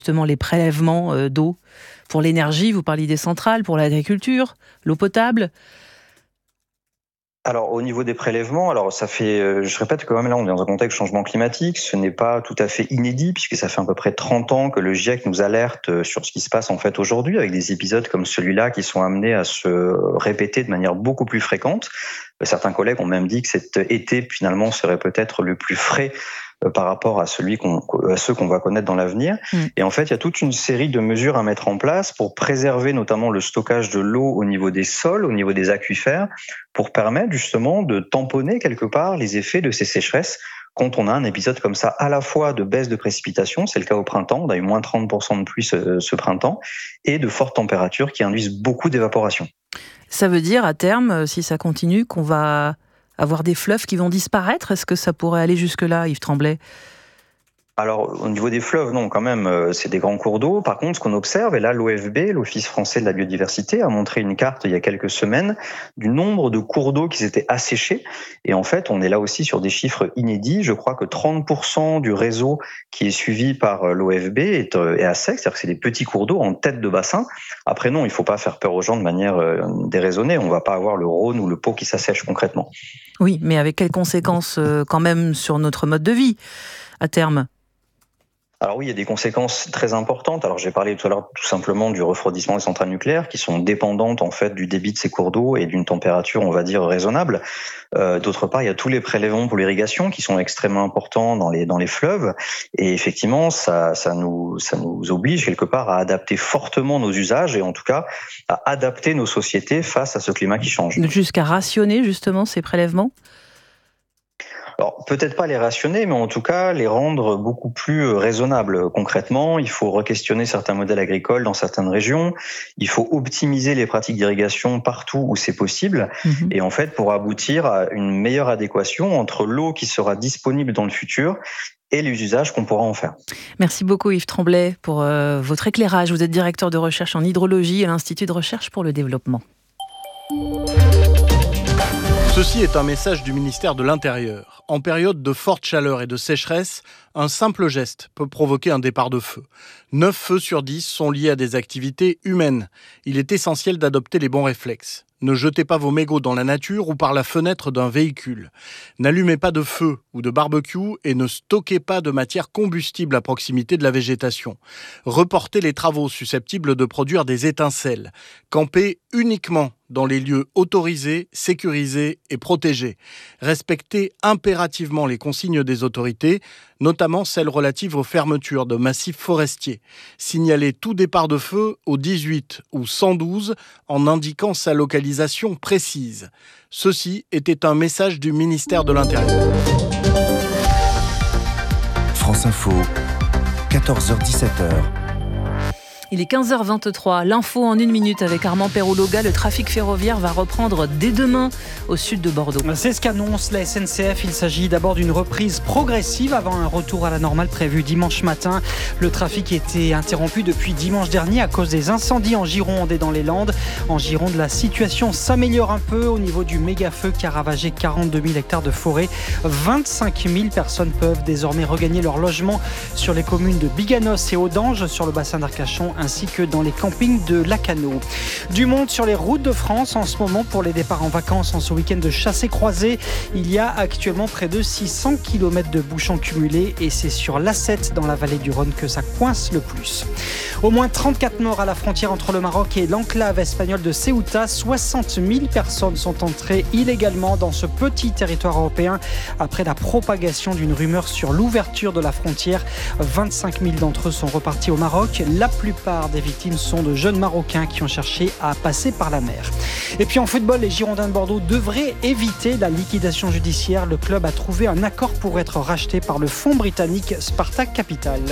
justement les prélèvements d'eau pour l'énergie. Vous parliez des centrales, pour l'agriculture, l'eau potable. Alors au niveau des prélèvements, alors ça fait, je répète quand même là on est dans un contexte de changement climatique, ce n'est pas tout à fait inédit puisque ça fait à peu près 30 ans que le GIEC nous alerte sur ce qui se passe en fait aujourd'hui avec des épisodes comme celui-là qui sont amenés à se répéter de manière beaucoup plus fréquente. Certains collègues ont même dit que cet été finalement serait peut-être le plus frais par rapport à ceux qu'on va connaître dans l'avenir. Et en fait, il y a toute une série de mesures à mettre en place pour préserver notamment le stockage de l'eau au niveau des sols, au niveau des aquifères, pour permettre justement de tamponner quelque part les effets de ces sécheresses quand on a un épisode comme ça, à la fois de baisse de précipitations, c'est le cas au printemps, on a eu moins 30% de pluie ce printemps, et de fortes températures qui induisent beaucoup d'évaporation. Ça veut dire à terme, si ça continue, qu'on va avoir des fleuves qui vont disparaître? Est-ce que ça pourrait aller jusque-là, Yves Tremblay? Alors, au niveau des fleuves, non, quand même, c'est des grands cours d'eau. Par contre, ce qu'on observe, et là, l'OFB, l'Office français de la biodiversité, a montré une carte il y a quelques semaines du nombre de cours d'eau qui s'étaient asséchés. Et en fait, on est là aussi sur des chiffres inédits. Je crois que 30% du réseau qui est suivi par l'OFB est à sec, c'est-à-dire que c'est des petits cours d'eau en tête de bassin. Après, non, il ne faut pas faire peur aux gens de manière déraisonnée. On ne va pas avoir le Rhône ou le Pô qui s'assèche concrètement. Oui, mais avec quelles conséquences quand même sur notre mode de vie à terme? Alors oui, il y a des conséquences très importantes. Alors j'ai parlé tout à l'heure tout simplement du refroidissement des centrales nucléaires qui sont dépendantes en fait du débit de ces cours d'eau et d'une température, on va dire, raisonnable. D'autre part, il y a tous les prélèvements pour l'irrigation qui sont extrêmement importants dans les fleuves. Et effectivement, ça nous oblige quelque part à adapter fortement nos usages et en tout cas à adapter nos sociétés face à ce climat qui change. Jusqu'à rationner justement ces prélèvements? Alors, peut-être pas les rationner, mais en tout cas les rendre beaucoup plus raisonnables. Concrètement, il faut re-questionner certains modèles agricoles dans certaines régions. Il faut optimiser les pratiques d'irrigation partout où c'est possible. Et en fait, pour aboutir à une meilleure adéquation entre l'eau qui sera disponible dans le futur et les usages qu'on pourra en faire. Merci beaucoup Yves Tremblay pour votre éclairage. Vous êtes directeur de recherche en hydrologie à l'Institut de recherche pour le développement. Ceci est un message du ministère de l'Intérieur. En période de forte chaleur et de sécheresse, un simple geste peut provoquer un départ de feu. 9 feux sur 10 sont liés à des activités humaines. Il est essentiel d'adopter les bons réflexes. Ne jetez pas vos mégots dans la nature ou par la fenêtre d'un véhicule. N'allumez pas de feu ou de barbecue et ne stockez pas de matière combustible à proximité de la végétation. Reportez les travaux susceptibles de produire des étincelles. Campez uniquement dans les lieux autorisés, sécurisés et protégés. Respectez impérativement les consignes des autorités, notamment celles relatives aux fermetures de massifs forestiers. Signalez tout départ de feu au 18 ou 112 en indiquant sa localisation précise. Ceci était un message du ministère de l'Intérieur. France Info, 14h-17h. Il est 15h23, l'info en 1 minute avec Armand Perrologa. Le trafic ferroviaire va reprendre dès demain au sud de Bordeaux. C'est ce qu'annonce la SNCF. Il s'agit d'abord d'une reprise progressive avant un retour à la normale prévu dimanche matin. Le trafic était interrompu depuis dimanche dernier à cause des incendies en Gironde et dans les Landes. En Gironde, la situation s'améliore un peu au niveau du méga-feu qui a ravagé 42 000 hectares de forêt. 25 000 personnes peuvent désormais regagner leur logement sur les communes de Biganos et Audange sur le bassin d'Arcachon, ainsi que dans les campings de Lacanau. Du monde sur les routes de France en ce moment pour les départs en vacances en ce week-end de chassé-croisé. Il y a actuellement près de 600 km de bouchons cumulés et c'est sur l'A7 dans la vallée du Rhône que ça coince le plus. Au moins 34 morts à la frontière entre le Maroc et l'enclave espagnole de Ceuta. 60 000 personnes sont entrées illégalement dans ce petit territoire européen après la propagation d'une rumeur sur l'ouverture de la frontière. 25 000 d'entre eux sont repartis au Maroc. La plupart des victimes sont de jeunes Marocains qui ont cherché à passer par la mer. Et puis en football, les Girondins de Bordeaux devraient éviter la liquidation judiciaire. Le club a trouvé un accord pour être racheté par le fonds britannique Spartak Capital.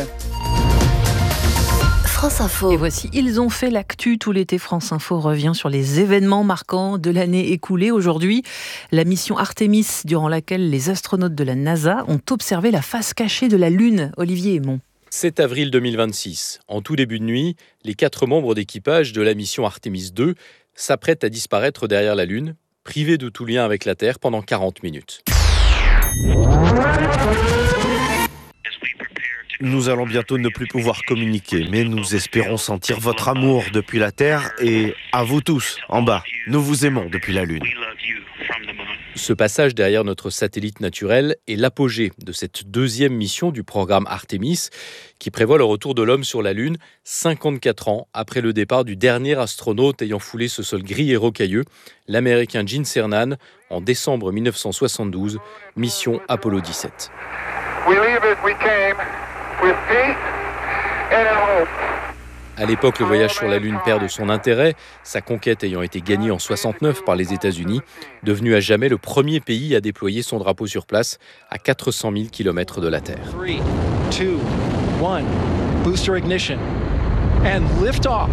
France Info. Et voici, ils ont fait l'actu tout l'été. France Info revient sur les événements marquants de l'année écoulée. Aujourd'hui, la mission Artemis, durant laquelle les astronautes de la NASA ont observé la face cachée de la Lune. Olivier Aymon. 7 avril 2026. En tout début de nuit, les 4 membres d'équipage de la mission Artemis 2 s'apprêtent à disparaître derrière la Lune, privés de tout lien avec la Terre pendant 40 minutes. Nous allons bientôt ne plus pouvoir communiquer, mais nous espérons sentir votre amour depuis la Terre et à vous tous, en bas. Nous vous aimons depuis la Lune. Ce passage derrière notre satellite naturel est l'apogée de cette deuxième mission du programme Artemis, qui prévoit le retour de l'homme sur la Lune 54 ans après le départ du dernier astronaute ayant foulé ce sol gris et rocailleux, l'Américain Gene Cernan, en décembre 1972, mission Apollo 17. We leave as we came, with peace and in hope. À l'époque, le voyage sur la Lune perd de son intérêt, sa conquête ayant été gagnée en 69 par les États-Unis, devenu à jamais le premier pays à déployer son drapeau sur place à 400 000 km de la Terre. 3, 2, 1, booster ignition, and lift off.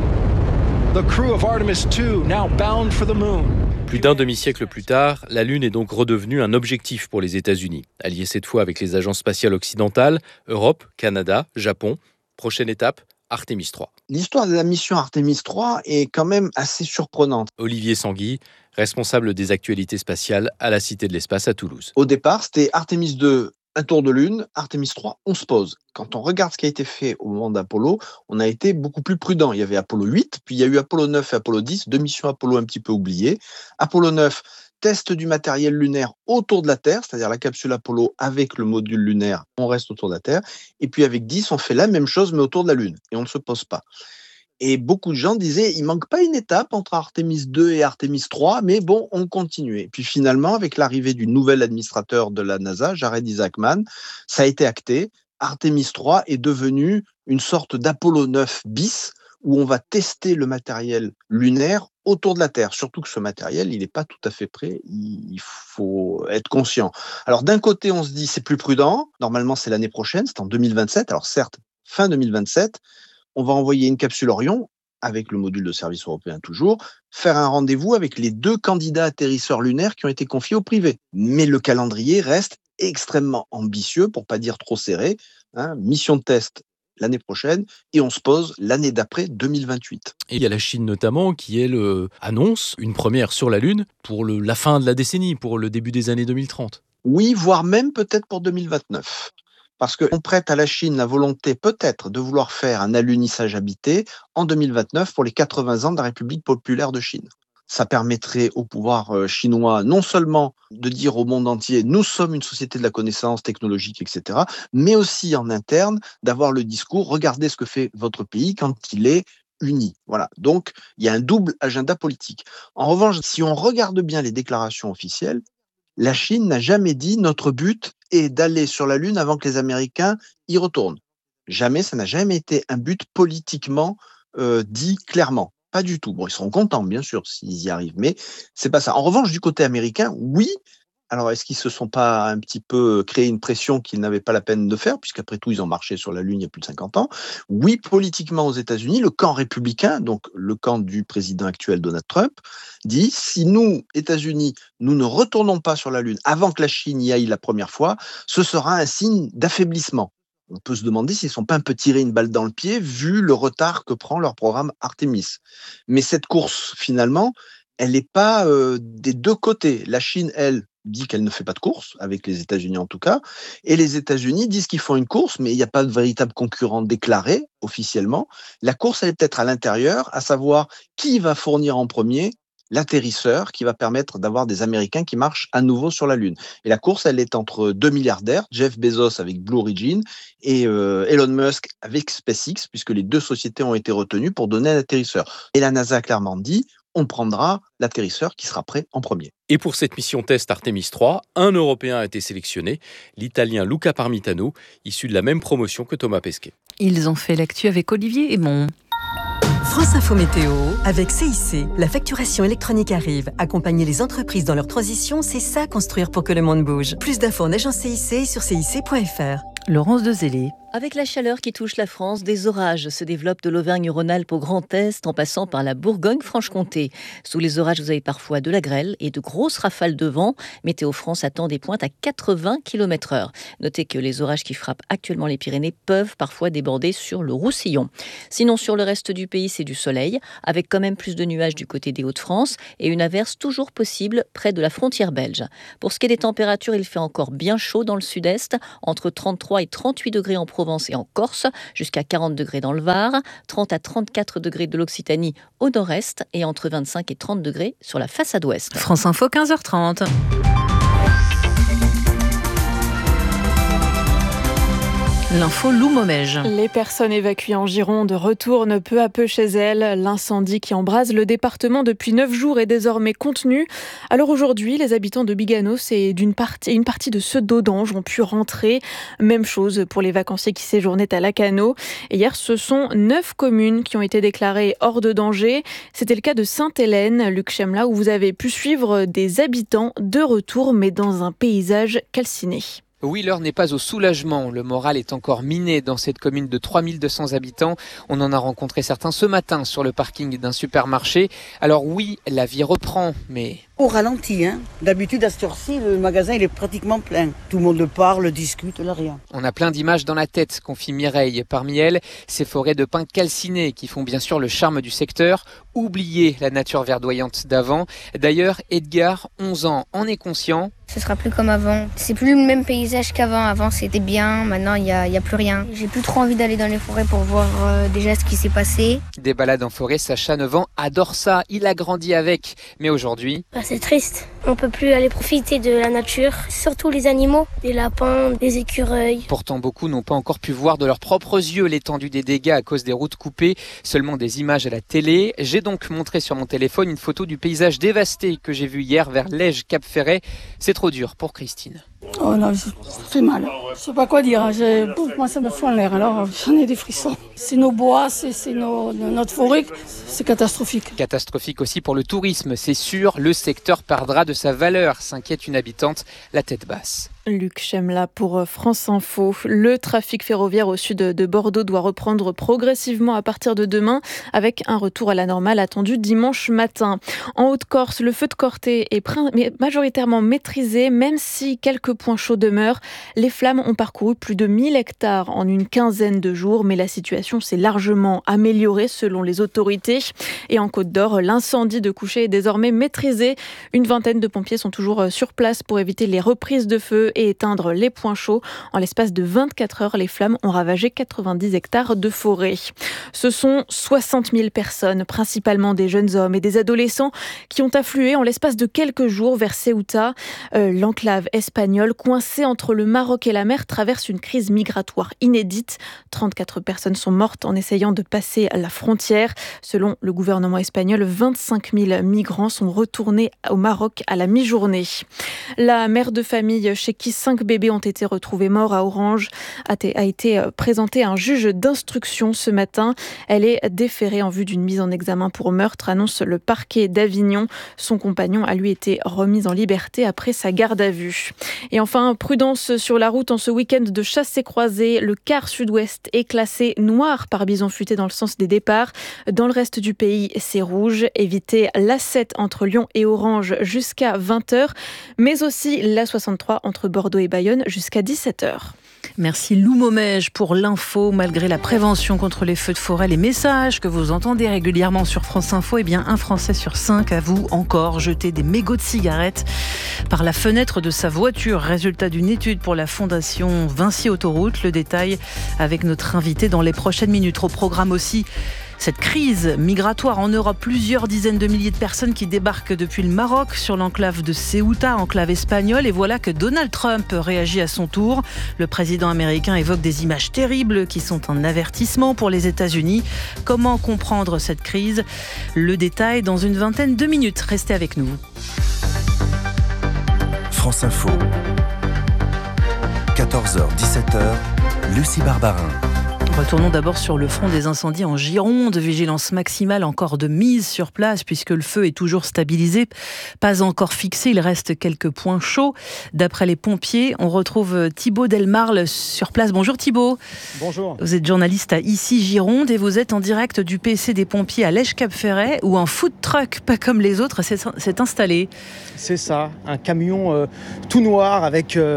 The crew of Artemis II now bound for the moon. Plus d'un demi-siècle plus tard, la Lune est donc redevenue un objectif pour les États-Unis, alliés cette fois avec les agences spatiales occidentales, Europe, Canada, Japon. Prochaine étape, Artemis 3. L'histoire de la mission Artemis 3 est quand même assez surprenante. Olivier Sanguy, responsable des actualités spatiales à la Cité de l'Espace à Toulouse. Au départ, c'était Artemis 2, un tour de Lune, Artemis 3, on se pose. Quand on regarde ce qui a été fait au moment d'Apollo, on a été beaucoup plus prudent. Il y avait Apollo 8, puis il y a eu Apollo 9 et Apollo 10, deux missions Apollo un petit peu oubliées. Apollo 9, test du matériel lunaire autour de la Terre, c'est-à-dire la capsule Apollo avec le module lunaire, on reste autour de la Terre. Et puis avec 10, on fait la même chose mais autour de la Lune et on ne se pose pas. Et beaucoup de gens disaient, il manque pas une étape entre Artemis 2 et Artemis 3, mais bon, on continuait. Puis finalement, avec l'arrivée du nouvel administrateur de la NASA, Jared Isaacman, ça a été acté. Artemis 3 est devenu une sorte d'Apollo 9 bis, où on va tester le matériel lunaire autour de la Terre. Surtout que ce matériel, il n'est pas tout à fait prêt, il faut être conscient. Alors d'un côté, on se dit, c'est plus prudent, normalement c'est l'année prochaine, c'est en 2027, alors certes, fin 2027, on va envoyer une capsule Orion, avec le module de service européen toujours, faire un rendez-vous avec les 2 candidats atterrisseurs lunaires qui ont été confiés au privé. Mais le calendrier reste extrêmement ambitieux, pour pas dire trop serré. Mission de test l'année prochaine, et on se pose l'année d'après, 2028. Et il y a la Chine notamment qui, elle, annonce une première sur la Lune pour la fin de la décennie, pour le début des années 2030. Oui, voire même peut-être pour 2029. Parce qu'on prête à la Chine la volonté peut-être de vouloir faire un alunissage habité en 2029 pour les 80 ans de la République populaire de Chine. Ça permettrait au pouvoir chinois non seulement de dire au monde entier « nous sommes une société de la connaissance technologique, etc. », mais aussi en interne d'avoir le discours « regardez ce que fait votre pays quand il est uni ». Voilà. Donc, il y a un double agenda politique. En revanche, si on regarde bien les déclarations officielles, la Chine n'a jamais dit « notre but est d'aller sur la Lune avant que les Américains y retournent ». Jamais, ça n'a jamais été un but politiquement dit clairement. Pas du tout. Bon, ils seront contents, bien sûr, s'ils y arrivent, mais c'est pas ça. En revanche, du côté américain, oui. Alors, est-ce qu'ils se sont pas un petit peu créé une pression qu'ils n'avaient pas la peine de faire, puisqu'après tout, ils ont marché sur la Lune il y a plus de 50 ans. Oui, politiquement aux États-Unis, le camp républicain, donc le camp du président actuel Donald Trump, dit si nous, États-Unis, nous ne retournons pas sur la Lune avant que la Chine y aille la première fois, ce sera un signe d'affaiblissement. On peut se demander s'ils ne sont pas un peu tirés une balle dans le pied vu le retard que prend leur programme Artemis. Mais cette course, finalement, elle n'est pas des deux côtés. La Chine, elle, dit qu'elle ne fait pas de course, avec les États-Unis en tout cas, et les États-Unis disent qu'ils font une course, mais il n'y a pas de véritable concurrent déclaré officiellement. La course, elle est peut-être à l'intérieur, à savoir qui va fournir en premier l'atterrisseur qui va permettre d'avoir des Américains qui marchent à nouveau sur la Lune. Et la course, elle est entre 2 milliardaires, Jeff Bezos avec Blue Origin et Elon Musk avec SpaceX, puisque les 2 sociétés ont été retenues pour donner un atterrisseur. Et la NASA a clairement dit, on prendra l'atterrisseur qui sera prêt en premier. Et pour cette mission test Artemis 3, un Européen a été sélectionné, l'Italien Luca Parmitano, issu de la même promotion que Thomas Pesquet. Ils ont fait l'actu avec Olivier Aymon. France Info Météo, avec CIC, la facturation électronique arrive. Accompagner les entreprises dans leur transition, c'est ça construire pour que le monde bouge. Plus d'infos en agence CIC sur cic.fr. Laurence Dezellé. Avec la chaleur qui touche la France, des orages se développent de l'Auvergne-Rhône-Alpes au Grand Est en passant par la Bourgogne-Franche-Comté. Sous les orages, vous avez parfois de la grêle et de grosses rafales de vent. Météo France attend des pointes à 80 km/h. Notez que les orages qui frappent actuellement les Pyrénées peuvent parfois déborder sur le Roussillon. Sinon, sur le reste du pays, c'est du soleil, avec quand même plus de nuages du côté des Hauts-de-France et une averse toujours possible près de la frontière belge. Pour ce qui est des températures, il fait encore bien chaud dans le sud-est, entre 33 33 et 38 degrés en Provence et en Corse, jusqu'à 40 degrés dans le Var, 30 à 34 degrés de l'Occitanie au nord-est et entre 25 et 30 degrés sur la façade ouest. France Info, 15h30. L'info Lou Momège. Les personnes évacuées en Gironde retournent peu à peu chez elles. L'incendie qui embrase le département depuis 9 jours est désormais contenu. Alors aujourd'hui, les habitants de Biganos et une partie de ceux d'Audange ont pu rentrer. Même chose pour les vacanciers qui séjournaient à Lacanau. Et hier, ce sont 9 communes qui ont été déclarées hors de danger. C'était le cas de Sainte-Hélène, Luc Chemla, où vous avez pu suivre des habitants de retour, mais dans un paysage calciné. Oui, l'heure n'est pas au soulagement. Le moral est encore miné dans cette commune de 3200 habitants. On en a rencontré certains ce matin sur le parking d'un supermarché. Alors oui, la vie reprend, mais... Au ralenti, hein. D'habitude, à cette heure-ci, le magasin il est pratiquement plein. Tout le monde parle, discute, là rien. On a plein d'images dans la tête, confie Mireille. Parmi elles, ces forêts de pins calcinés qui font bien sûr le charme du secteur. Oubliez la nature verdoyante d'avant. D'ailleurs, Edgar, 11 ans, en est conscient. Ce sera plus comme avant. C'est plus le même paysage qu'avant. Avant, c'était bien. Maintenant, il y a plus rien. J'ai plus trop envie d'aller dans les forêts pour voir déjà ce qui s'est passé. Des balades en forêt, Sacha, 9 ans, adore ça. Il a grandi avec. Mais aujourd'hui... c'est triste. On peut plus aller profiter de la nature. Surtout les animaux, des lapins, des écureuils. Pourtant, beaucoup n'ont pas encore pu voir de leurs propres yeux l'étendue des dégâts à cause des routes coupées. Seulement des images à la télé. J'ai donc montré sur mon téléphone une photo du paysage dévasté que j'ai vu hier vers Lège-Cap-Ferret. C'est trop dur pour Christine. Oh là, ça fait mal. Je sais pas quoi dire. Moi, ça me fout en l'air. Alors, j'en ai des frissons. C'est nos bois, c'est notre forêt. C'est catastrophique. Catastrophique aussi pour le tourisme. C'est sûr, le secteur perdra de sa valeur, s'inquiète une habitante, la tête basse. Luc Chemla pour France Info. Le trafic ferroviaire au sud de Bordeaux doit reprendre progressivement à partir de demain, avec un retour à la normale attendu dimanche matin. En Haute-Corse, le feu de Corté est majoritairement maîtrisé, même si quelques points chauds demeurent. Les flammes ont parcouru plus de 1000 hectares en une quinzaine de jours, mais la situation s'est largement améliorée selon les autorités. Et en Côte-d'Or, l'incendie de Couché est désormais maîtrisé. Une vingtaine de pompiers sont toujours sur place pour éviter les reprises de feu et éteindre les points chauds. En l'espace de 24 heures, les flammes ont ravagé 90 hectares de forêt. Ce sont 60 000 personnes, principalement des jeunes hommes et des adolescents, qui ont afflué en l'espace de quelques jours vers Ceuta. L'enclave espagnole, coincée entre le Maroc et la mer, traverse une crise migratoire inédite. 34 personnes sont mortes en essayant de passer la frontière. Selon le gouvernement espagnol, 25 000 migrants sont retournés au Maroc à la mi-journée. La mère de famille chez qui 5 bébés ont été retrouvés morts à Orange a été présentée à un juge d'instruction ce matin. Elle est déférée en vue d'une mise en examen pour meurtre, annonce le parquet d'Avignon. Son compagnon a lui été remis en liberté après sa garde à vue. Et enfin, prudence sur la route en ce week-end de chassés-croisés. Le quart sud-ouest est classé noir par bison futé dans le sens des départs. Dans le reste du pays, c'est rouge. Évitez l'A7 entre Lyon et Orange jusqu'à 20h, mais aussi l'A63 entre Bordeaux et Bayonne jusqu'à 17h. Merci Lou Momège pour l'info. Malgré la prévention contre les feux de forêt, les messages que vous entendez régulièrement sur France Info, eh bien un Français sur 5 avoue encore jeter des mégots de cigarettes par la fenêtre de sa voiture. Résultat d'une étude pour la fondation Vinci Autoroute. Le détail avec notre invité dans les prochaines minutes. Au programme aussi, cette crise migratoire en Europe, plusieurs dizaines de milliers de personnes qui débarquent depuis le Maroc sur l'enclave de Ceuta, enclave espagnole. Et voilà que Donald Trump réagit à son tour. Le président américain évoque des images terribles qui sont un avertissement pour les États-Unis. Comment comprendre cette crise ? Le détail dans une vingtaine de minutes. Restez avec nous. France Info. 14h, 17h, Lucie Barbarin. Retournons d'abord sur le front des incendies en Gironde. Vigilance maximale encore de mise sur place puisque le feu est toujours stabilisé, pas encore fixé. Il reste quelques points chauds. D'après les pompiers, on retrouve Thibaut Delmarle sur place. Bonjour Thibaut. Bonjour. Vous êtes journaliste à Ici Gironde et vous êtes en direct du PC des pompiers à Lège-Cap-Ferret où un food truck, pas comme les autres, s'est installé. C'est ça, un camion tout noir avec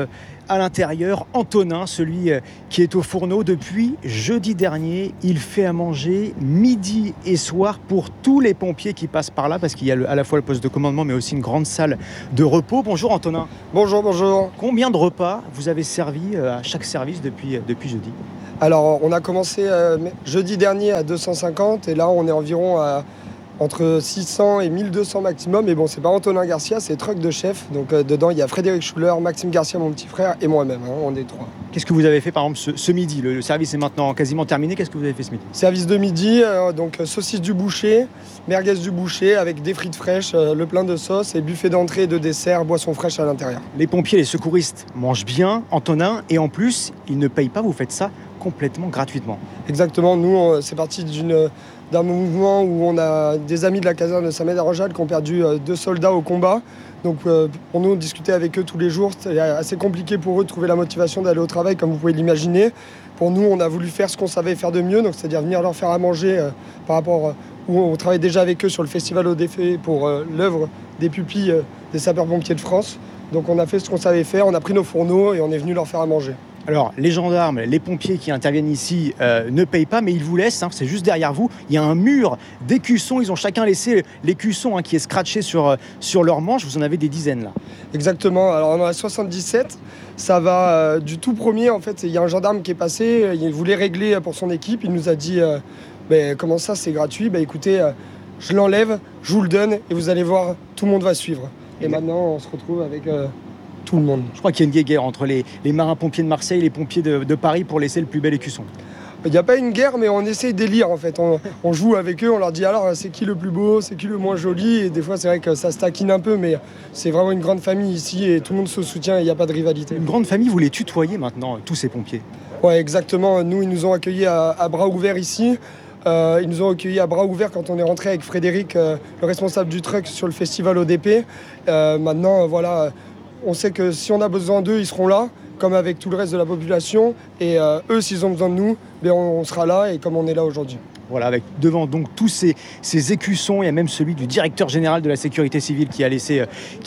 à l'intérieur. Antonin, celui qui est au fourneau depuis jeudi dernier, il fait à manger midi et soir pour tous les pompiers qui passent par là, parce qu'il y a à la fois le poste de commandement mais aussi une grande salle de repos. Bonjour Antonin. Bonjour. Combien de repas vous avez servi à chaque service depuis jeudi ? Alors on a commencé jeudi dernier à 250 et là on est environ à entre 600 et 1200 maximum. Mais bon, c'est pas Antonin Garcia, c'est truck de chef. Donc dedans, il y a Frédéric Schuller, Maxime Garcia, mon petit frère, et moi-même. On est 3. Qu'est-ce que vous avez fait, par exemple, ce midi ? Le service est maintenant quasiment terminé. Qu'est-ce que vous avez fait ce midi ? Service de midi, donc saucisse du boucher, merguez du boucher avec des frites fraîches, le plein de sauce et buffet d'entrée et de dessert, boissons fraîches à l'intérieur. Les pompiers, les secouristes mangent bien, Antonin, et en plus, ils ne payent pas. Vous faites ça complètement gratuitement. Exactement. Nous, c'est parti d'un mouvement où on a des amis de la caserne de Saint-Médard-en-Jalles qui ont perdu 2 soldats au combat. Donc pour nous, discuter avec eux tous les jours, c'est assez compliqué pour eux de trouver la motivation d'aller au travail, comme vous pouvez l'imaginer. Pour nous, on a voulu faire ce qu'on savait faire de mieux, donc c'est-à-dire venir leur faire à manger par rapport où on travaille déjà avec eux sur le festival au défait pour l'œuvre des pupilles des sapeurs-pompiers de France. Donc on a fait ce qu'on savait faire, on a pris nos fourneaux et on est venu leur faire à manger. Alors, les gendarmes, les pompiers qui interviennent ici ne payent pas, mais ils vous laissent, c'est juste derrière vous. Il y a un mur d'écussons, ils ont chacun laissé l'écusson qui est scratché sur leur manche. Vous en avez des dizaines là. Exactement, alors on en a 77. Ça va du tout premier, en fait, il y a un gendarme qui est passé, il voulait régler pour son équipe. Il nous a dit, comment ça, c'est gratuit ? Écoutez, je l'enlève, je vous le donne et vous allez voir, tout le monde va suivre. Et maintenant, on se retrouve avec... tout le monde. Je crois qu'il y a une guéguerre entre les marins-pompiers de Marseille et les pompiers de Paris pour laisser le plus bel écusson. Il n'y a pas une guerre, mais on essaye d'élire en fait. On joue avec eux, on leur dit alors c'est qui le plus beau, c'est qui le moins joli. Et des fois c'est vrai que ça se taquine un peu, mais c'est vraiment une grande famille ici et tout le monde se soutient et il n'y a pas de rivalité. Une grande famille, vous les tutoyez maintenant, tous ces pompiers ? Ouais, exactement. Nous, ils nous ont accueillis à bras ouverts ici. Ils nous ont accueillis à bras ouverts quand on est rentré avec Frédéric, le responsable du truck sur le festival ODP. Maintenant, voilà... On sait que si on a besoin d'eux, ils seront là, comme avec tout le reste de la population. Et eux, s'ils ont besoin de nous, on sera là et comme on est là aujourd'hui. Voilà, avec devant donc tous ces écussons, il y a même celui du directeur général de la sécurité civile qui a laissé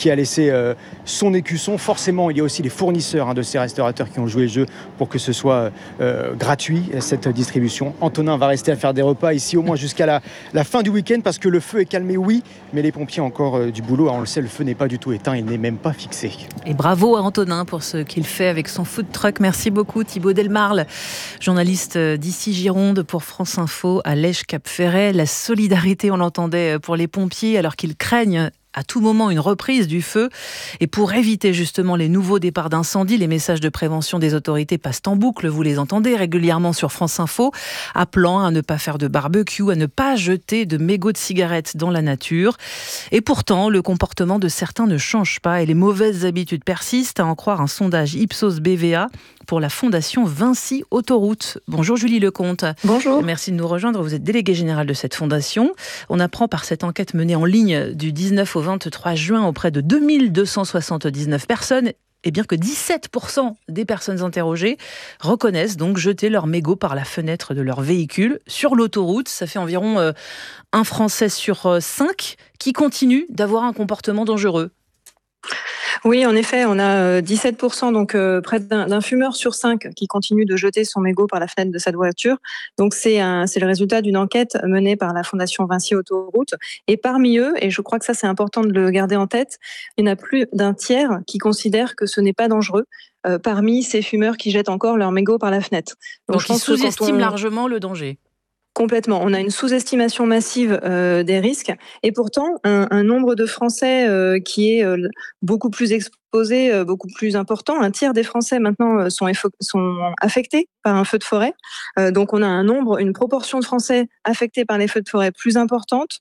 son écusson. Forcément, il y a aussi les fournisseurs de ces restaurateurs qui ont joué le jeu pour que ce soit gratuit, cette distribution. Antonin va rester à faire des repas ici au moins jusqu'à la fin du week-end parce que le feu est calmé, oui, mais les pompiers ont encore du boulot. Alors, on le sait, le feu n'est pas du tout éteint, il n'est même pas fixé. Et bravo à Antonin pour ce qu'il fait avec son food truck. Merci beaucoup Thibaut Delmarle, journaliste d'ici Gironde pour France Info à Lège-Cap-Ferret. La solidarité, on l'entendait, pour les pompiers alors qu'ils craignent à tout moment une reprise du feu. Et pour éviter justement les nouveaux départs d'incendie, les messages de prévention des autorités passent en boucle. Vous les entendez régulièrement sur France Info, appelant à ne pas faire de barbecue, à ne pas jeter de mégots de cigarettes dans la nature. Et pourtant, le comportement de certains ne change pas et les mauvaises habitudes persistent, à en croire un sondage Ipsos BVA pour la Fondation Vinci Autoroute. Bonjour Julie Lecomte. Bonjour. Merci de nous rejoindre. Vous êtes déléguée générale de cette fondation. On apprend par cette enquête menée en ligne du 19 au 23 juin auprès de 2279 personnes, bien que 17% des personnes interrogées reconnaissent donc jeter leurs mégots par la fenêtre de leur véhicule sur l'autoroute. Ça fait environ un Français sur 5 qui continue d'avoir un comportement dangereux. Oui, en effet, on a 17%, donc près d'un fumeur sur 5 qui continue de jeter son mégot par la fenêtre de sa voiture. Donc c'est le résultat d'une enquête menée par la Fondation Vinci Autoroute. Et parmi eux, et je crois que ça c'est important de le garder en tête, il y en a plus d'un tiers qui considèrent que ce n'est pas dangereux parmi ces fumeurs qui jettent encore leur mégot par la fenêtre. Donc ils sous-estiment largement le danger. Complètement. On a une sous-estimation massive des risques et pourtant un nombre de Français qui est beaucoup plus exposé, beaucoup plus important. Un tiers des Français maintenant sont affectés par un feu de forêt. Donc on a une proportion de Français affectés par les feux de forêt plus importante.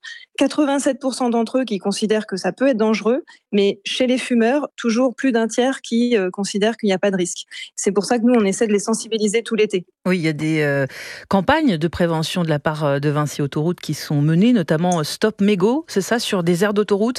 87% d'entre eux qui considèrent que ça peut être dangereux, mais chez les fumeurs, toujours plus d'un tiers qui considèrent qu'il n'y a pas de risque. C'est pour ça que nous, on essaie de les sensibiliser tout l'été. Oui, il y a des campagnes de prévention de la part de Vinci Autoroute qui sont menées, notamment Stop Mégot, c'est ça, sur des aires d'autoroute ?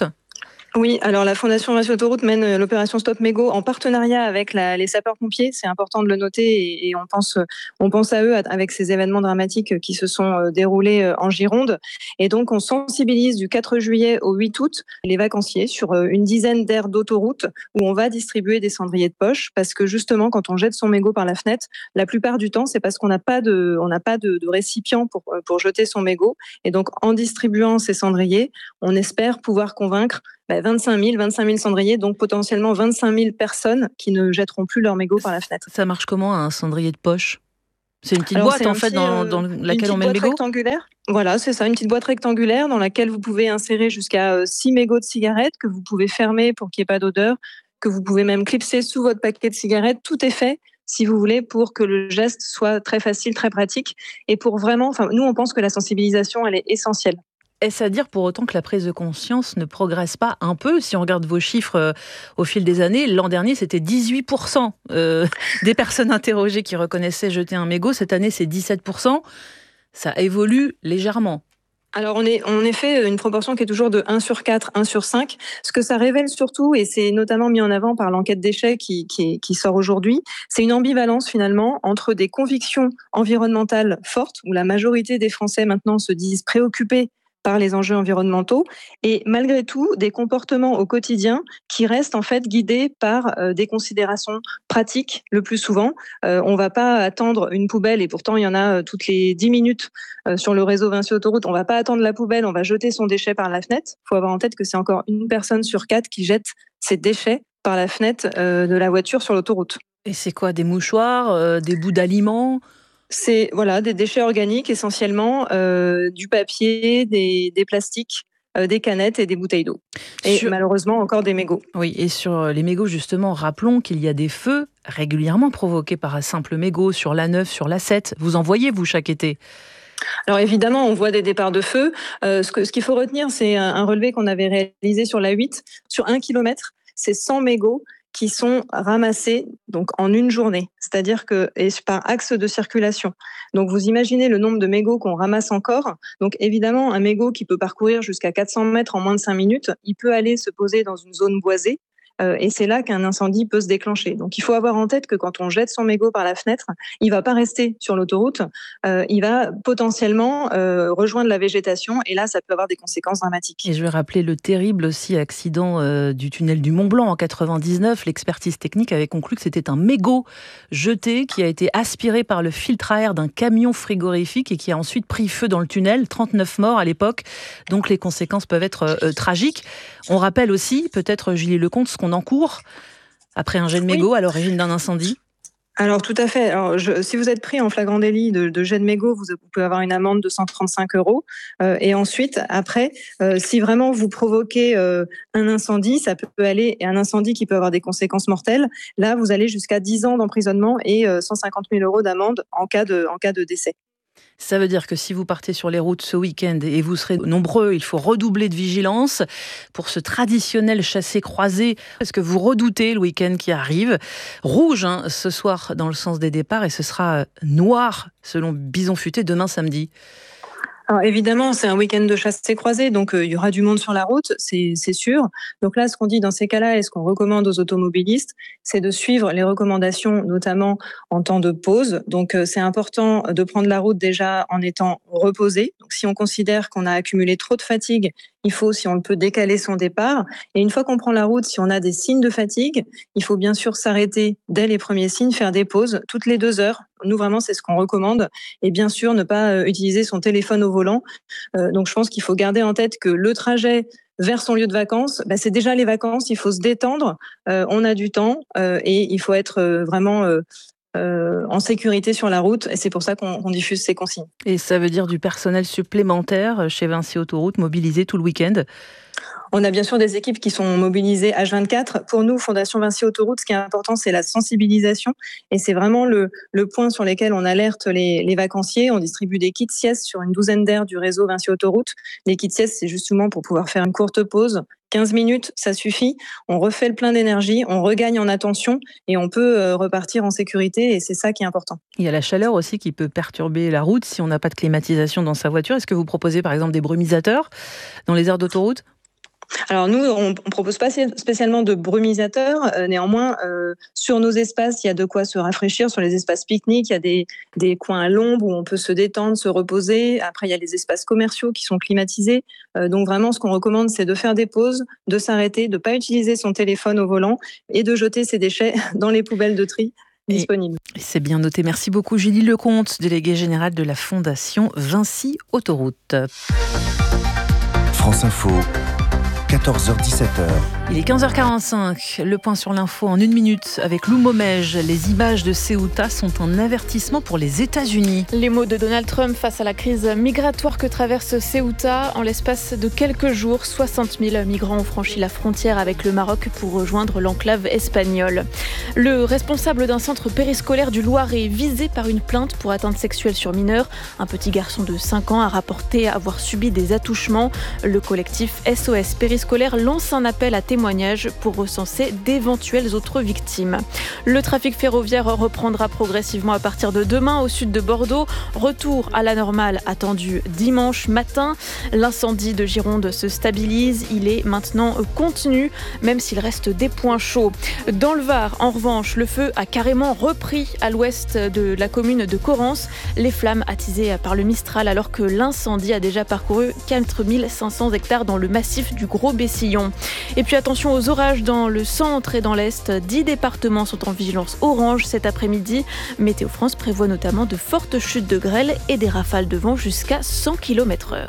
Oui, alors la Fondation Vinci Autoroute mène l'opération Stop Mégots en partenariat avec les sapeurs-pompiers. C'est important de le noter et on pense à eux avec ces événements dramatiques qui se sont déroulés en Gironde. Et donc, on sensibilise du 4 juillet au 8 août les vacanciers sur une dizaine d'aires d'autoroute où on va distribuer des cendriers de poche parce que justement, quand on jette son mégot par la fenêtre, la plupart du temps, c'est parce qu'on n'a pas de récipient pour jeter son mégot. Et donc, en distribuant ces cendriers, on espère pouvoir convaincre 25 000 cendriers, donc potentiellement 25 000 personnes qui ne jetteront plus leur mégot par la fenêtre. Ça marche comment, un cendrier de poche ? C'est une petite boîte en fait dans laquelle on met le mégot ? Rectangulaire. Voilà, c'est ça, une petite boîte rectangulaire dans laquelle vous pouvez insérer jusqu'à 6 mégots de cigarettes que vous pouvez fermer pour qu'il n'y ait pas d'odeur, que vous pouvez même clipser sous votre paquet de cigarettes. Tout est fait, si vous voulez, pour que le geste soit très facile, très pratique. Et pour vraiment, nous on pense que la sensibilisation, elle est essentielle. Est-ce à dire pour autant que la prise de conscience ne progresse pas un peu ? Si on regarde vos chiffres au fil des années, l'an dernier, c'était 18% des personnes interrogées qui reconnaissaient jeter un mégot. Cette année, c'est 17%. Ça évolue légèrement. Alors, on est en effet une proportion qui est toujours de 1 sur 4, 1 sur 5. Ce que ça révèle surtout, et c'est notamment mis en avant par l'enquête déchets qui sort aujourd'hui, c'est une ambivalence finalement entre des convictions environnementales fortes, où la majorité des Français maintenant se disent préoccupés par les enjeux environnementaux et malgré tout des comportements au quotidien qui restent en fait guidés par des considérations pratiques le plus souvent. On va pas attendre une poubelle et pourtant il y en a toutes les 10 minutes sur le réseau Vinci Autoroute. On va pas attendre la poubelle, on va jeter son déchet par la fenêtre. Il faut avoir en tête que c'est encore une personne sur 4 qui jette ses déchets par la fenêtre de la voiture sur l'autoroute. Et c'est quoi, des mouchoirs, des bouts d'aliments ? C'est des déchets organiques essentiellement, du papier, des plastiques, des canettes et des bouteilles d'eau. Et malheureusement encore des mégots. Oui, et sur les mégots justement, rappelons qu'il y a des feux régulièrement provoqués par un simple mégot sur l'A9, sur l'A7. Vous en voyez, vous, chaque été ? Alors évidemment, on voit des départs de feu. Ce qu'il faut retenir, c'est un relevé qu'on avait réalisé sur l'A8. Sur 1 kilomètre, c'est 100 mégots qui sont ramassés donc en une journée, c'est-à-dire que par axe de circulation. Donc vous imaginez le nombre de mégots qu'on ramasse encore. Donc évidemment, un mégot qui peut parcourir jusqu'à 400 mètres en moins de 5 minutes, il peut aller se poser dans une zone boisée. Et c'est là qu'un incendie peut se déclencher. Donc il faut avoir en tête que quand on jette son mégot par la fenêtre, il ne va pas rester sur l'autoroute, il va potentiellement rejoindre la végétation et là ça peut avoir des conséquences dramatiques. Et je vais rappeler le terrible aussi accident du tunnel du Mont Blanc en 99. L'expertise technique avait conclu que c'était un mégot jeté qui a été aspiré par le filtre à air d'un camion frigorifique et qui a ensuite pris feu dans le tunnel. 39 morts à l'époque, donc les conséquences peuvent être tragiques. On rappelle aussi, peut-être Julie Lecomte, ce qu'on encourt après un jet de mégot à l'origine d'un incendie. Alors tout à fait. Alors, si vous êtes pris en flagrant délit de jet de mégot, vous pouvez avoir une amende de 135 €. Et ensuite, après, si vraiment vous provoquez un incendie, ça peut aller, et un incendie qui peut avoir des conséquences mortelles, là vous allez jusqu'à 10 ans d'emprisonnement et 150 000 € d'amende en cas de décès. Ça veut dire que si vous partez sur les routes ce week-end et vous serez nombreux, il faut redoubler de vigilance pour ce traditionnel chassé-croisé. Est-ce que vous redoutez le week-end qui arrive ? Rouge ce soir dans le sens des départs et ce sera noir selon Bison Futé demain samedi. Alors évidemment, c'est un week-end de chassé-croisé, donc il y aura du monde sur la route, c'est sûr. Donc là, ce qu'on dit dans ces cas-là et ce qu'on recommande aux automobilistes, c'est de suivre les recommandations, notamment en temps de pause. Donc c'est important de prendre la route déjà en étant reposé. Donc si on considère qu'on a accumulé trop de fatigue, il faut, si on le peut, décaler son départ. Et une fois qu'on prend la route, si on a des signes de fatigue, il faut bien sûr s'arrêter dès les premiers signes, faire des pauses toutes les 2 heures. Nous, vraiment, c'est ce qu'on recommande. Et bien sûr, ne pas utiliser son téléphone au volant. Donc, je pense qu'il faut garder en tête que le trajet vers son lieu de vacances, c'est déjà les vacances. Il faut se détendre. On a du temps et il faut être vraiment en sécurité sur la route. Et c'est pour ça qu'on diffuse ces consignes. Et ça veut dire du personnel supplémentaire chez Vinci Autoroute mobilisé tout le week-end ? On a bien sûr des équipes qui sont mobilisées H24. Pour nous, Fondation Vinci Autoroute, ce qui est important, c'est la sensibilisation. Et c'est vraiment le point sur lequel on alerte les vacanciers. On distribue des kits siestes sur une douzaine d'aires du réseau Vinci Autoroute. Les kits siestes, c'est justement pour pouvoir faire une courte pause. 15 minutes, ça suffit. On refait le plein d'énergie, on regagne en attention et on peut repartir en sécurité. Et c'est ça qui est important. Il y a la chaleur aussi qui peut perturber la route si on n'a pas de climatisation dans sa voiture. Est-ce que vous proposez par exemple des brumisateurs dans les aires d'autoroute ? Alors nous, on ne propose pas spécialement de brumisateurs. Néanmoins, sur nos espaces, il y a de quoi se rafraîchir. Sur les espaces pique-nique, il y a des coins à l'ombre où on peut se détendre, se reposer. Après, il y a les espaces commerciaux qui sont climatisés. Donc vraiment, ce qu'on recommande, c'est de faire des pauses, de s'arrêter, de ne pas utiliser son téléphone au volant et de jeter ses déchets dans les poubelles de tri disponibles. C'est bien noté. Merci beaucoup Julie Lecomte, déléguée générale de la Fondation Vinci Autoroute. France Info, 14h-17h. Il est 15h45, le point sur l'info en 1 minute avec Lou Momège. Les images de Ceuta sont un avertissement pour les États-Unis. Les mots de Donald Trump face à la crise migratoire que traverse Ceuta. En l'espace de quelques jours, 60 000 migrants ont franchi la frontière avec le Maroc pour rejoindre l'enclave espagnole. Le responsable d'un centre périscolaire du Loiret, visé par une plainte pour atteinte sexuelle sur mineur. Un petit garçon de 5 ans a rapporté avoir subi des attouchements. Le collectif SOS Périscolaire lance un appel à témoignages pour recenser d'éventuelles autres victimes. Le trafic ferroviaire reprendra progressivement à partir de demain au sud de Bordeaux. Retour à la normale attendu dimanche matin. L'incendie de Gironde se stabilise. Il est maintenant contenu, même s'il reste des points chauds. Dans le Var, en revanche, le feu a carrément repris à l'ouest de la commune de Corrence. Les flammes attisées par le Mistral alors que l'incendie a déjà parcouru 4500 hectares dans le massif du Gros-Bessillon. Et puis attention aux orages dans le centre et dans l'est. 10 départements sont en vigilance orange cet après-midi. Météo France prévoit notamment de fortes chutes de grêle et des rafales de vent jusqu'à 100 km/h.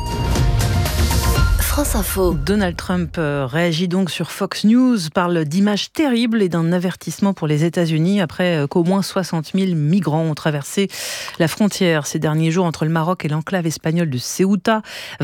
France Info. Donald Trump réagit donc sur Fox News, parle d'images terribles et d'un avertissement pour les États-Unis après qu'au moins 60 000 migrants ont traversé la frontière ces derniers jours entre le Maroc et l'enclave espagnole de Ceuta.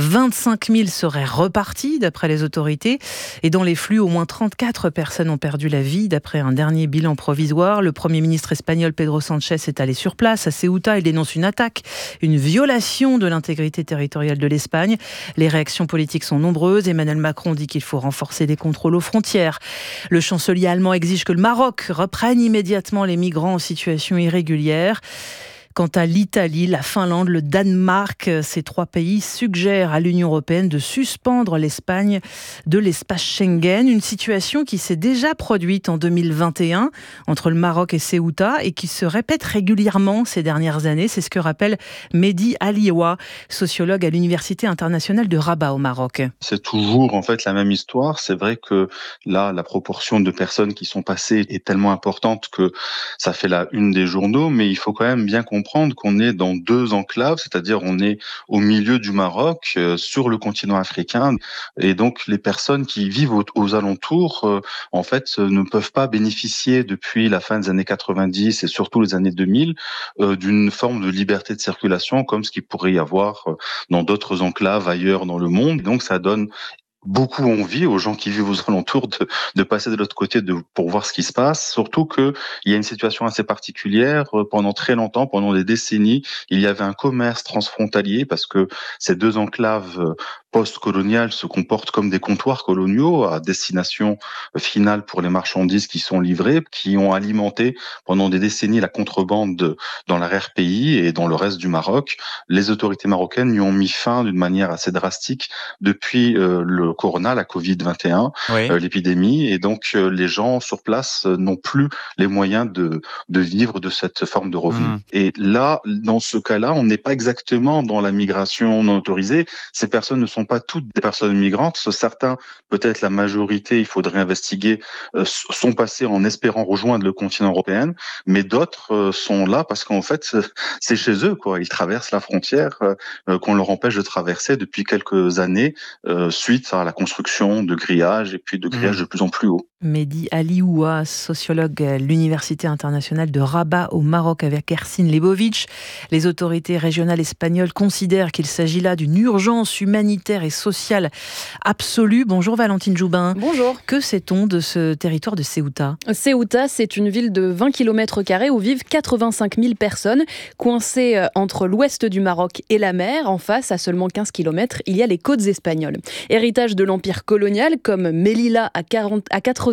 25 000 seraient repartis d'après les autorités et dans les flux, au moins 34 personnes ont perdu la vie d'après un dernier bilan provisoire. Le Premier ministre espagnol Pedro Sánchez est allé sur place à Ceuta. Il dénonce une attaque, une violation de l'intégrité territoriale de l'Espagne. Les réactions politiques sont nombreuses. Emmanuel Macron dit qu'il faut renforcer les contrôles aux frontières. Le chancelier allemand exige que le Maroc reprenne immédiatement les migrants en situation irrégulière. Quant à l'Italie, la Finlande, le Danemark, ces 3 pays suggèrent à l'Union européenne de suspendre l'Espagne de l'espace Schengen, une situation qui s'est déjà produite en 2021 entre le Maroc et Ceuta et qui se répète régulièrement ces dernières années. C'est ce que rappelle Mehdi Alioua, sociologue à l'Université internationale de Rabat au Maroc. C'est toujours en fait la même histoire. C'est vrai que là, la proportion de personnes qui sont passées est tellement importante que ça fait la une des journaux, mais il faut quand même bien comprendre qu'on est dans 2 enclaves, c'est-à-dire on est au milieu du Maroc, sur le continent africain, et donc les personnes qui vivent aux alentours, en fait, ne peuvent pas bénéficier depuis la fin des années 90 et surtout les années 2000 d'une forme de liberté de circulation comme ce qu'il pourrait y avoir dans d'autres enclaves ailleurs dans le monde. Donc ça donne beaucoup envie aux gens qui vivent aux alentours de passer de l'autre côté pour voir ce qui se passe. Surtout que il y a une situation assez particulière. Pendant très longtemps, pendant des décennies, il y avait un commerce transfrontalier parce que ces 2 enclaves post-coloniales se comportent comme des comptoirs coloniaux à destination finale pour les marchandises qui sont livrées, qui ont alimenté pendant des décennies la contrebande dans l'arrière-pays et dans le reste du Maroc. Les autorités marocaines y ont mis fin d'une manière assez drastique depuis le corona, la Covid-21, l'épidémie, et donc les gens sur place n'ont plus les moyens de vivre de cette forme de revenu. Et là, dans ce cas-là, on n'est pas exactement dans la migration non autorisée. Ces personnes ne sont pas toutes des personnes migrantes. Certains, peut-être la majorité, il faudrait investiguer, sont passés en espérant rejoindre le continent européen, mais d'autres sont là parce qu'en fait, c'est chez eux, quoi. Ils traversent la frontière qu'on leur empêche de traverser depuis quelques années, suite à la construction de grillages et puis de grillages de plus en plus hauts. Mehdi Alioua, sociologue à l'Université internationale de Rabat au Maroc avec Ersin Lebovic. Les autorités régionales espagnoles considèrent qu'il s'agit là d'une urgence humanitaire et sociale absolue. Bonjour Valentine Joubin. Bonjour. Que sait-on de ce territoire de Ceuta ? Ceuta, c'est une ville de 20 km² où vivent 85 000 personnes, coincées entre l'ouest du Maroc et la mer. En face, à seulement 15 km, il y a les côtes espagnoles. Héritage de l'empire colonial, comme Melilla à 4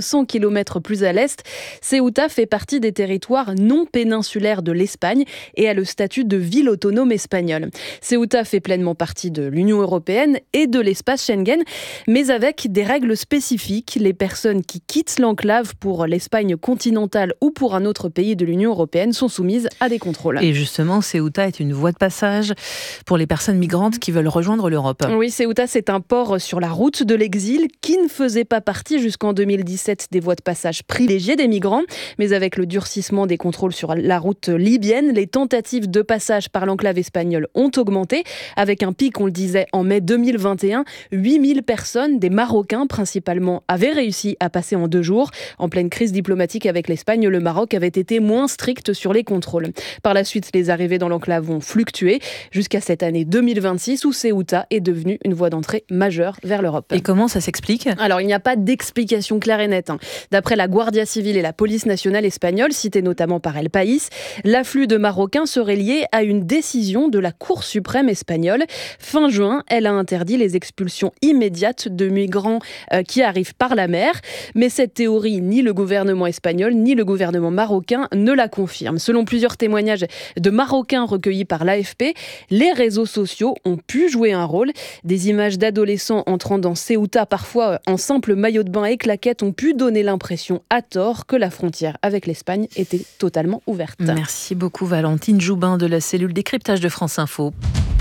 400 km plus à l'est. Ceuta fait partie des territoires non péninsulaires de l'Espagne et a le statut de ville autonome espagnole. Ceuta fait pleinement partie de l'Union européenne et de l'espace Schengen, mais avec des règles spécifiques. Les personnes qui quittent l'enclave pour l'Espagne continentale ou pour un autre pays de l'Union européenne sont soumises à des contrôles. Et justement, Ceuta est une voie de passage pour les personnes migrantes qui veulent rejoindre l'Europe. Oui, Ceuta, c'est un port sur la route de l'exil qui ne faisait pas partie jusqu'en 2017 des voies de passage privilégiées des migrants. Mais avec le durcissement des contrôles sur la route libyenne, les tentatives de passage par l'enclave espagnole ont augmenté. Avec un pic, on le disait, en mai 2021, 8000 personnes, des Marocains principalement, avaient réussi à passer en 2 jours. En pleine crise diplomatique avec l'Espagne, le Maroc avait été moins strict sur les contrôles. Par la suite, les arrivées dans l'enclave ont fluctué jusqu'à cette année 2026 où Ceuta est devenue une voie d'entrée majeure vers l'Europe. Et comment ça s'explique ? Alors, il n'y a pas d'explication claire et nette. D'après la Guardia Civile et la police nationale espagnole, citée notamment par El País, l'afflux de Marocains serait lié à une décision de la Cour suprême espagnole. Fin juin, elle a interdit les expulsions immédiates de migrants qui arrivent par la mer. Mais cette théorie, ni le gouvernement espagnol, ni le gouvernement marocain ne la confirment. Selon plusieurs témoignages de Marocains recueillis par l'AFP, les réseaux sociaux ont pu jouer un rôle. Des images d'adolescents entrant dans Ceuta, parfois en simple maillot de bain et claquettes, ont pu donner l'impression, à tort, que la frontière avec l'Espagne était totalement ouverte. Merci beaucoup Valentine Joubin de la cellule décryptage de France Info.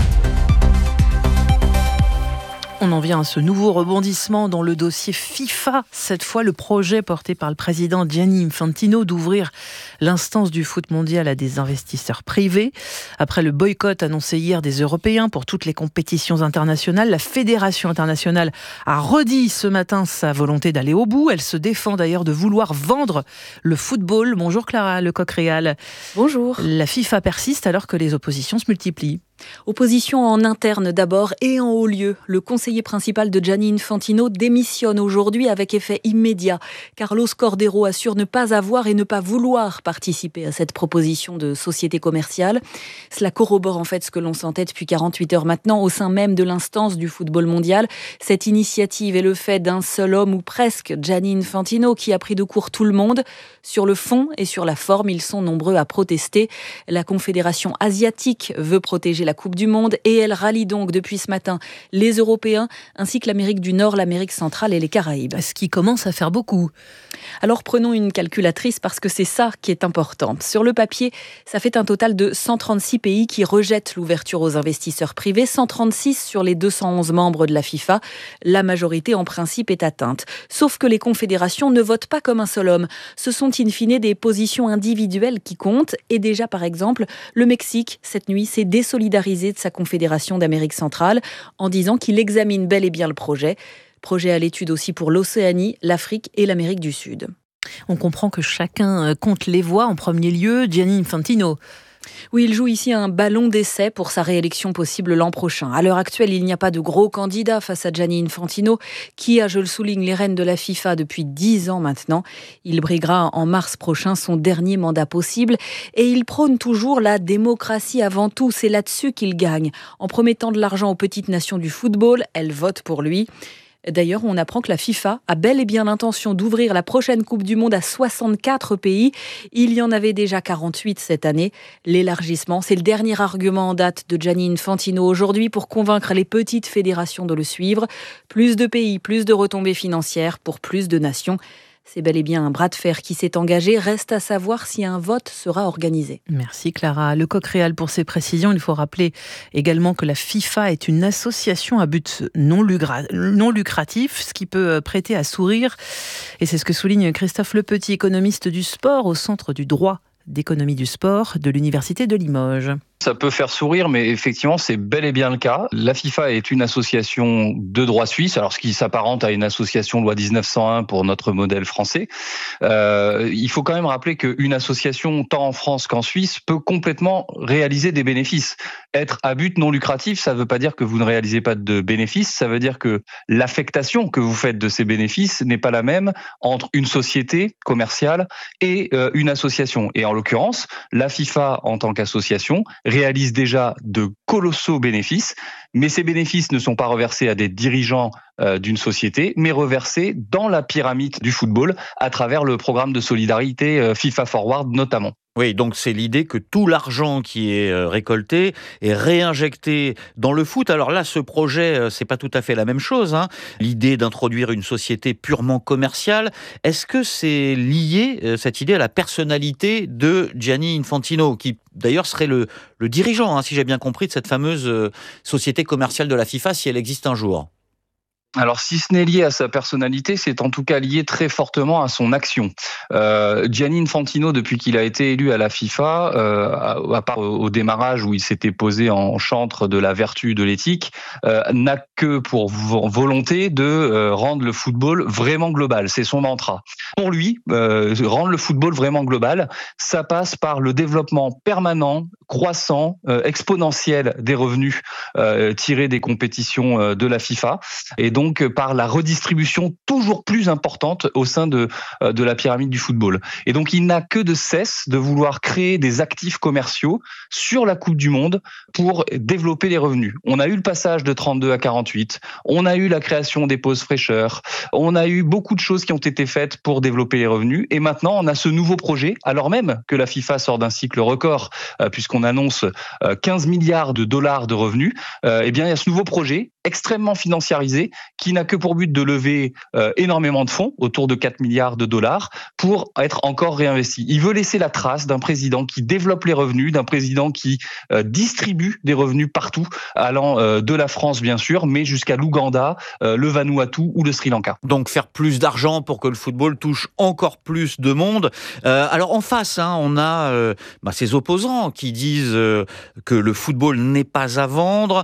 On en vient à ce nouveau rebondissement dans le dossier FIFA. Cette fois, le projet porté par le président Gianni Infantino d'ouvrir l'instance du foot mondial à des investisseurs privés. Après le boycott annoncé hier des Européens pour toutes les compétitions internationales, la Fédération internationale a redit ce matin sa volonté d'aller au bout. Elle se défend d'ailleurs de vouloir vendre le football. Bonjour Clara Lecoq-Réal. Bonjour. La FIFA persiste alors que les oppositions se multiplient. Opposition en interne d'abord et en haut lieu. Le conseiller principal de Gianni Infantino démissionne aujourd'hui avec effet immédiat. Carlos Cordeiro assure ne pas avoir et ne pas vouloir participer à cette proposition de société commerciale. Cela corrobore en fait ce que l'on sentait depuis 48 heures maintenant au sein même de l'instance du football mondial. Cette initiative est le fait d'un seul homme ou presque, Gianni Infantino, qui a pris de court tout le monde. Sur le fond et sur la forme, ils sont nombreux à protester. La Confédération asiatique veut protéger la Coupe du Monde et elle rallie donc depuis ce matin les Européens ainsi que l'Amérique du Nord, l'Amérique centrale et les Caraïbes. Ce qui commence à faire beaucoup. Alors prenons une calculatrice parce que c'est ça qui est important. Sur le papier, ça fait un total de 136 pays qui rejettent l'ouverture aux investisseurs privés, 136 sur les 211 membres de la FIFA. La majorité en principe est atteinte. Sauf que les confédérations ne votent pas comme un seul homme. Ce sont in fine des positions individuelles qui comptent. Et déjà par exemple, le Mexique, cette nuit, s'est désolidarisé de sa confédération d'Amérique centrale en disant qu'il examine bel et bien le projet. Projet à l'étude aussi pour l'Océanie, l'Afrique et l'Amérique du Sud. On comprend que chacun compte les voix. En premier lieu, Gianni Infantino. Oui, il joue ici un ballon d'essai pour sa réélection possible l'an prochain. À l'heure actuelle, il n'y a pas de gros candidat face à Gianni Infantino, qui a, je le souligne, les rênes de la FIFA depuis 10 ans maintenant. Il briguera en mars prochain son dernier mandat possible et il prône toujours la démocratie avant tout. C'est là-dessus qu'il gagne. En promettant de l'argent aux petites nations du football, elles votent pour lui. D'ailleurs, on apprend que la FIFA a bel et bien l'intention d'ouvrir la prochaine Coupe du Monde à 64 pays. Il y en avait déjà 48 cette année. L'élargissement, c'est le dernier argument en date de Gianni Infantino aujourd'hui pour convaincre les petites fédérations de le suivre. Plus de pays, plus de retombées financières pour plus de nations. C'est bel et bien un bras de fer qui s'est engagé. Reste à savoir si un vote sera organisé. Merci Clara Lecoq-Réal pour ces précisions. Il faut rappeler également que la FIFA est une association à but non lucratif, ce qui peut prêter à sourire. Et c'est ce que souligne Christophe Lepetit, économiste du sport au Centre du droit d'économie du sport de l'Université de Limoges. Ça peut faire sourire, mais effectivement, c'est bel et bien le cas. La FIFA est une association de droit suisse, alors ce qui s'apparente à une association loi 1901 pour notre modèle français. Il faut quand même rappeler qu'une association, tant en France qu'en Suisse, peut complètement réaliser des bénéfices. Être à but non lucratif, ça ne veut pas dire que vous ne réalisez pas de bénéfices, ça veut dire que l'affectation que vous faites de ces bénéfices n'est pas la même entre une société commerciale et une association. Et en l'occurrence, la FIFA, en tant qu'association, réalise déjà de colossaux bénéfices. mais ces bénéfices ne sont pas reversés à des dirigeants d'une société, mais reversés dans la pyramide du football à travers le programme de solidarité FIFA Forward notamment. Oui, donc c'est l'idée que tout l'argent qui est récolté est réinjecté dans le foot. Alors là, ce projet, c'est pas tout à fait la même chose, hein. L'idée d'introduire une société purement commerciale, est-ce que c'est lié, cette idée, à la personnalité de Gianni Infantino, qui d'ailleurs serait le dirigeant, hein, si j'ai bien compris, de cette fameuse société commerciale de la FIFA, si elle existe un jour? Alors, si ce n'est lié à sa personnalité, c'est en tout cas lié très fortement à son action. Gianni Infantino, depuis qu'il a été élu à la FIFA, à part au démarrage où il s'était posé en chantre de la vertu, de l'éthique, n'a que pour volonté de rendre le football vraiment global. C'est son mantra. Pour lui, rendre le football vraiment global, ça passe par le développement permanent, croissant, exponentiel des revenus tirés des compétitions de la FIFA, et donc par la redistribution toujours plus importante au sein de la pyramide du football. Et donc il n'a que de cesse de vouloir créer des actifs commerciaux sur la Coupe du Monde pour développer les revenus. On a eu le passage de 32 à 48, on a eu la création des pauses fraîcheurs, on a eu beaucoup de choses qui ont été faites pour développer les revenus, et maintenant on a ce nouveau projet, alors même que la FIFA sort d'un cycle record, puisqu'on annonce 15 milliards de dollars de revenus, eh bien il y a ce nouveau projet extrêmement financiarisé qui n'a que pour but de lever énormément de fonds, autour de 4 milliards de dollars, pour être encore réinvesti. Il veut laisser la trace d'un président qui développe les revenus, d'un président qui distribue des revenus partout, allant de la France bien sûr, mais jusqu'à l'Ouganda, le Vanuatu ou le Sri Lanka. Donc faire plus d'argent pour que le football touche encore plus de monde. Alors en face, hein, on a ces opposants qui disent que le football n'est pas à vendre,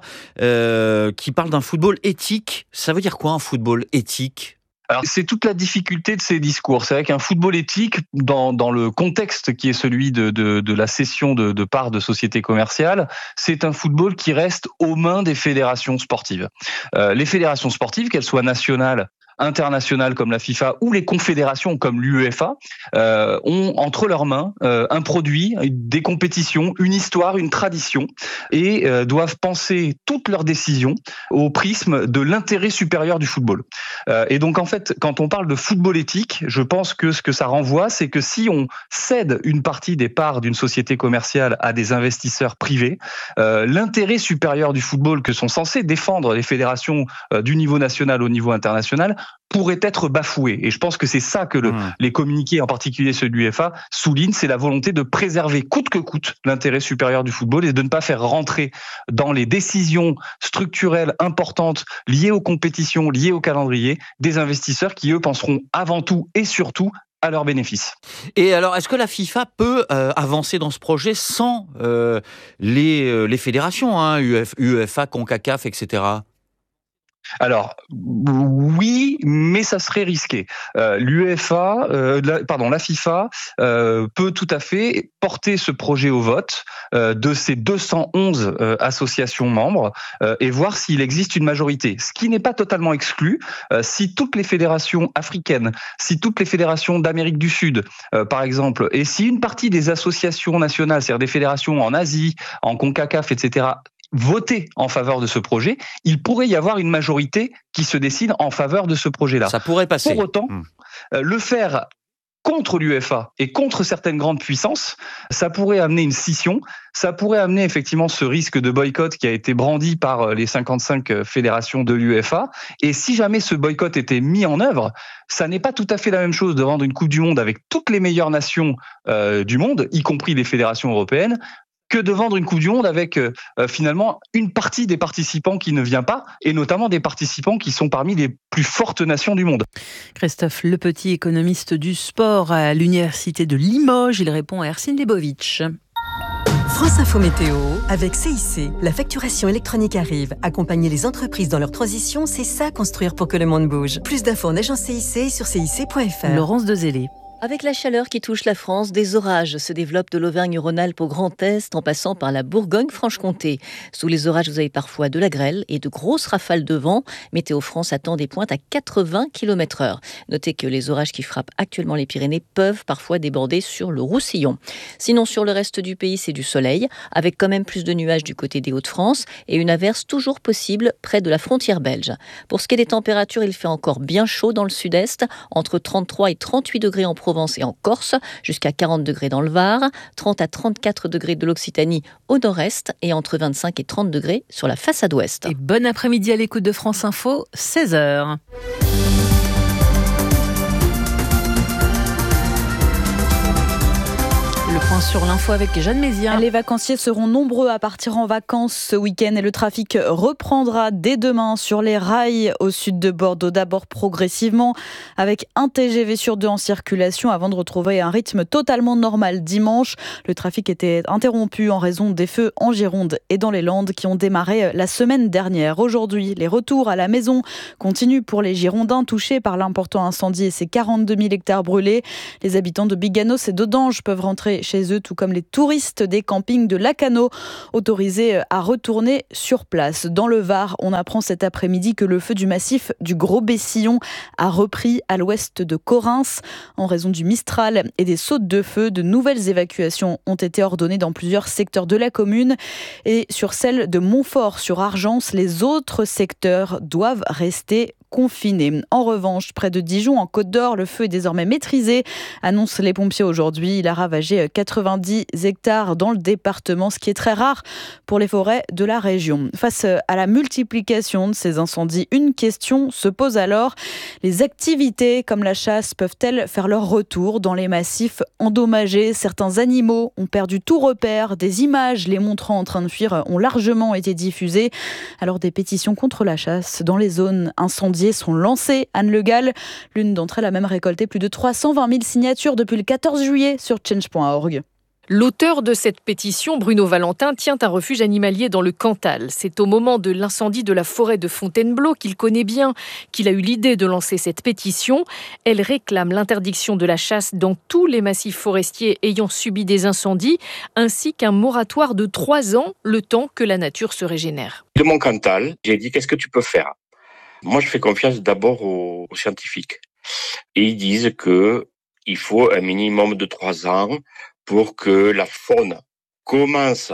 qui parlent d'un football éthique. Ça veut dire quoi un football éthique ? Alors, c'est toute la difficulté de ces discours. C'est vrai qu'un football éthique, dans le contexte qui est celui de la cession de parts de sociétés commerciales, c'est un football qui reste aux mains des fédérations sportives. Les fédérations sportives, qu'elles soient nationales, internationales comme la FIFA ou les confédérations comme l'UEFA ont entre leurs mains un produit, des compétitions, une histoire, une tradition, et doivent penser toutes leurs décisions au prisme de l'intérêt supérieur du football. Et donc en fait, quand on parle de football éthique, je pense que ce que ça renvoie, c'est que si on cède une partie des parts d'une société commerciale à des investisseurs privés, l'intérêt supérieur du football que sont censées défendre les fédérations du niveau national au niveau international pourrait être bafoué. Et je pense que c'est ça que les communiqués, en particulier ceux de l'UEFA, soulignent, c'est la volonté de préserver coûte que coûte l'intérêt supérieur du football et de ne pas faire rentrer dans les décisions structurelles importantes liées aux compétitions, liées au calendrier, des investisseurs qui, eux, penseront avant tout et surtout à leurs bénéfices. Et alors, est-ce que la FIFA peut avancer dans ce projet sans les fédérations, hein, UEFA, CONCACAF, etc. Alors oui, mais ça serait risqué. La FIFA peut tout à fait porter ce projet au vote de ces 211 associations membres et voir s'il existe une majorité. Ce qui n'est pas totalement exclu si toutes les fédérations africaines, si toutes les fédérations d'Amérique du Sud, par exemple, et si une partie des associations nationales, c'est-à-dire des fédérations en Asie, en CONCACAF, etc., voter en faveur de ce projet, il pourrait y avoir une majorité qui se décide en faveur de ce projet-là. Ça pourrait passer. Pour autant, le faire contre l'UEFA et contre certaines grandes puissances, ça pourrait amener une scission, ça pourrait amener effectivement ce risque de boycott qui a été brandi par les 55 fédérations de l'UEFA. Et si jamais ce boycott était mis en œuvre, ça n'est pas tout à fait la même chose de vendre une Coupe du Monde avec toutes les meilleures nations du monde, y compris les fédérations européennes, que de vendre une Coupe du Monde avec finalement une partie des participants qui ne vient pas, et notamment des participants qui sont parmi les plus fortes nations du monde. Christophe Lepetit, économiste du sport à l'Université de Limoges, il répond à Ercine Lebovitch. France Info Météo, avec CIC. La facturation électronique arrive. Accompagner les entreprises dans leur transition, c'est ça construire pour que le monde bouge. Plus d'infos en agence CIC sur cic.fr. Laurence Dezellé. Avec la chaleur qui touche la France, des orages se développent de l'Auvergne-Rhône-Alpes au Grand Est en passant par la Bourgogne-Franche-Comté. Sous les orages, vous avez parfois de la grêle et de grosses rafales de vent. Météo France attend des pointes à 80 km/h. Notez que les orages qui frappent actuellement les Pyrénées peuvent parfois déborder sur le Roussillon. Sinon, sur le reste du pays, c'est du soleil, avec quand même plus de nuages du côté des Hauts-de-France et une averse toujours possible près de la frontière belge. Pour ce qui est des températures, il fait encore bien chaud dans le sud-est, entre 33 et 38 degrés en Provence et en Corse, jusqu'à 40 degrés dans le Var, 30 à 34 degrés de l'Occitanie au nord-est et entre 25 et 30 degrés sur la façade ouest. Et bon après-midi à l'écoute de France Info, 16h. Le point sur l'info avec Jeanne Mézien. Les vacanciers seront nombreux à partir en vacances ce week-end et le trafic reprendra dès demain sur les rails au sud de Bordeaux. D'abord progressivement avec un TGV sur 2 en circulation avant de retrouver un rythme totalement normal dimanche. Le trafic était interrompu en raison des feux en Gironde et dans les Landes qui ont démarré la semaine dernière. Aujourd'hui, les retours à la maison continuent pour les Girondins touchés par l'important incendie et ses 42 000 hectares brûlés. Les habitants de Biganos et d'Audange peuvent rentrer chez eux, tout comme les touristes des campings de Lacano, autorisés à retourner sur place. Dans le Var, on apprend cet après-midi que le feu du massif du Gros Bessillon a repris à l'ouest de Correns. En raison du Mistral et des sautes de feu, de nouvelles évacuations ont été ordonnées dans plusieurs secteurs de la commune. Et sur celle de Montfort sur Argence, les autres secteurs doivent rester confinés. En revanche, près de Dijon, en Côte d'Or, le feu est désormais maîtrisé, annoncent les pompiers aujourd'hui. Il a ravagé 90 hectares dans le département, ce qui est très rare pour les forêts de la région. Face à la multiplication de ces incendies, une question se pose alors. Les activités comme la chasse peuvent-elles faire leur retour dans les massifs endommagés ? Certains animaux ont perdu tout repère. Des images les montrant en train de fuir ont largement été diffusées. Alors des pétitions contre la chasse dans les zones incendiées sont lancées. Anne Le Gall, l'une d'entre elles a même récolté plus de 320 000 signatures depuis le 14 juillet sur change.org. L'auteur de cette pétition, Bruno Valentin, tient un refuge animalier dans le Cantal. C'est au moment de l'incendie de la forêt de Fontainebleau qu'il connaît bien qu'il a eu l'idée de lancer cette pétition. Elle réclame l'interdiction de la chasse dans tous les massifs forestiers ayant subi des incendies, ainsi qu'un moratoire de 3 ans, le temps que la nature se régénère. De mon Cantal, j'ai dit qu'est-ce que tu peux faire ? Moi, je fais confiance d'abord aux scientifiques. Et ils disent qu'il faut un minimum de 3 ans pour que la faune commence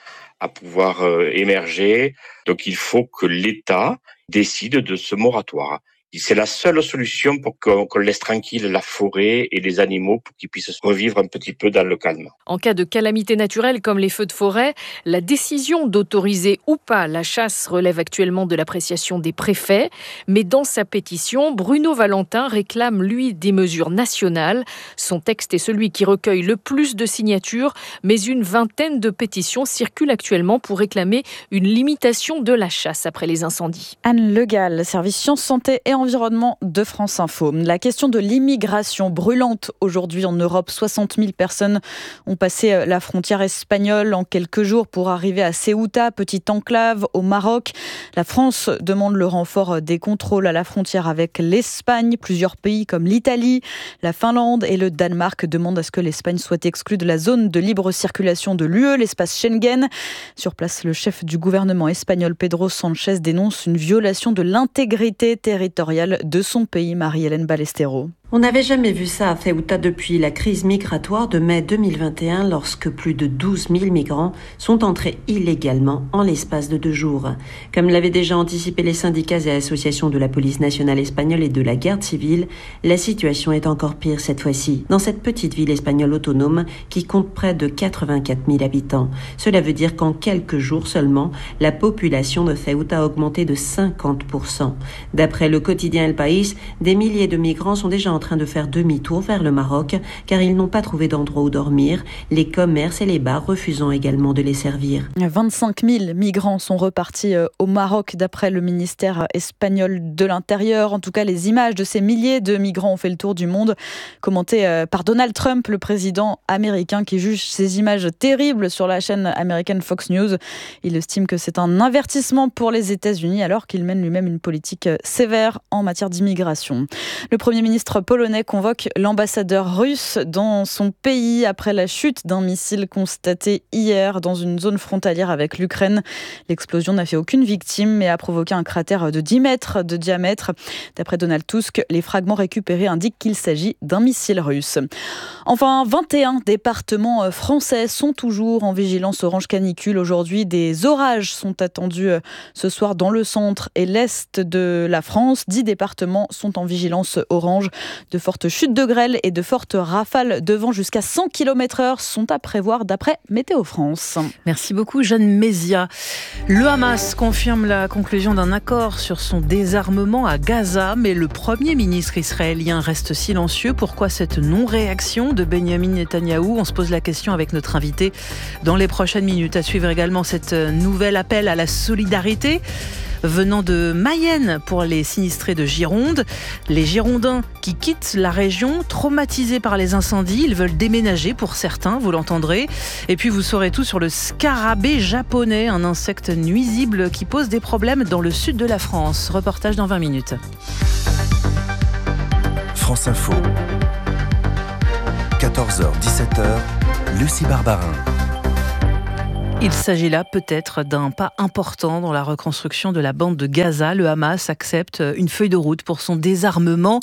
à pouvoir émerger. Donc, il faut que l'État décide de ce moratoire. C'est la seule solution pour qu'on laisse tranquille la forêt et les animaux pour qu'ils puissent revivre un petit peu dans le calme. En cas de calamité naturelle comme les feux de forêt, la décision d'autoriser ou pas la chasse relève actuellement de l'appréciation des préfets. Mais dans sa pétition, Bruno Valentin réclame, lui, des mesures nationales. Son texte est celui qui recueille le plus de signatures, mais une vingtaine de pétitions circulent actuellement pour réclamer une limitation de la chasse après les incendies. Anne Le Gall, service Sciences, Santé et Environnement de France Info. La question de l'immigration brûlante aujourd'hui en Europe. 60 000 personnes ont passé la frontière espagnole en quelques jours pour arriver à Ceuta, petite enclave au Maroc. La France demande le renfort des contrôles à la frontière avec l'Espagne. Plusieurs pays comme l'Italie, la Finlande et le Danemark demandent à ce que l'Espagne soit exclue de la zone de libre circulation de l'UE, l'espace Schengen. Sur place, le chef du gouvernement espagnol, Pedro Sánchez, dénonce une violation de l'intégrité territoriale de son pays. Marie-Hélène Ballesteros. On n'avait jamais vu ça à Ceuta depuis la crise migratoire de mai 2021, lorsque plus de 12 000 migrants sont entrés illégalement en l'espace de 2 jours. Comme l'avaient déjà anticipé les syndicats et associations de la police nationale espagnole et de la garde civile, la situation est encore pire cette fois-ci, dans cette petite ville espagnole autonome qui compte près de 84 000 habitants. Cela veut dire qu'en quelques jours seulement, la population de Ceuta a augmenté de 50%. D'après le quotidien El País, des milliers de migrants sont déjà en train de faire demi-tour vers le Maroc car ils n'ont pas trouvé d'endroit où dormir, les commerces et les bars refusant également de les servir. 25 000 migrants sont repartis au Maroc d'après le ministère espagnol de l'Intérieur. En tout cas, les images de ces milliers de migrants ont fait le tour du monde, commentées par Donald Trump, le président américain, qui juge ces images terribles sur la chaîne américaine Fox News. Il estime que c'est un avertissement pour les États-Unis alors qu'il mène lui-même une politique sévère en matière d'immigration. Le Premier ministre polonais convoque l'ambassadeur russe dans son pays après la chute d'un missile constaté hier dans une zone frontalière avec l'Ukraine. L'explosion n'a fait aucune victime mais a provoqué un cratère de 10 mètres de diamètre. D'après Donald Tusk, les fragments récupérés indiquent qu'il s'agit d'un missile russe. Enfin, 21 départements français sont toujours en vigilance orange canicule. Aujourd'hui, des orages sont attendus ce soir dans le centre et l'est de la France. 10 départements sont en vigilance orange. De fortes chutes de grêle et de fortes rafales de vent jusqu'à 100 km/h sont à prévoir d'après Météo France. Merci beaucoup Jeanne Mézia. Le Hamas confirme la conclusion d'un accord sur son désarmement à Gaza, mais le Premier ministre israélien reste silencieux. Pourquoi cette non-réaction de Benyamin Netanyahou ? On se pose la question avec notre invité dans les prochaines minutes. À suivre également cette nouvel appel à la solidarité venant de Mayenne pour les sinistrés de Gironde. Les Girondins qui quittent la région, traumatisés par les incendies, ils veulent déménager pour certains, vous l'entendrez. Et puis vous saurez tout sur le scarabée japonais, un insecte nuisible qui pose des problèmes dans le sud de la France. Reportage dans 20 minutes. France Info. 14h-17h, Lucie Barbarin. Il s'agit là peut-être d'un pas important dans la reconstruction de la bande de Gaza. Le Hamas accepte une feuille de route pour son désarmement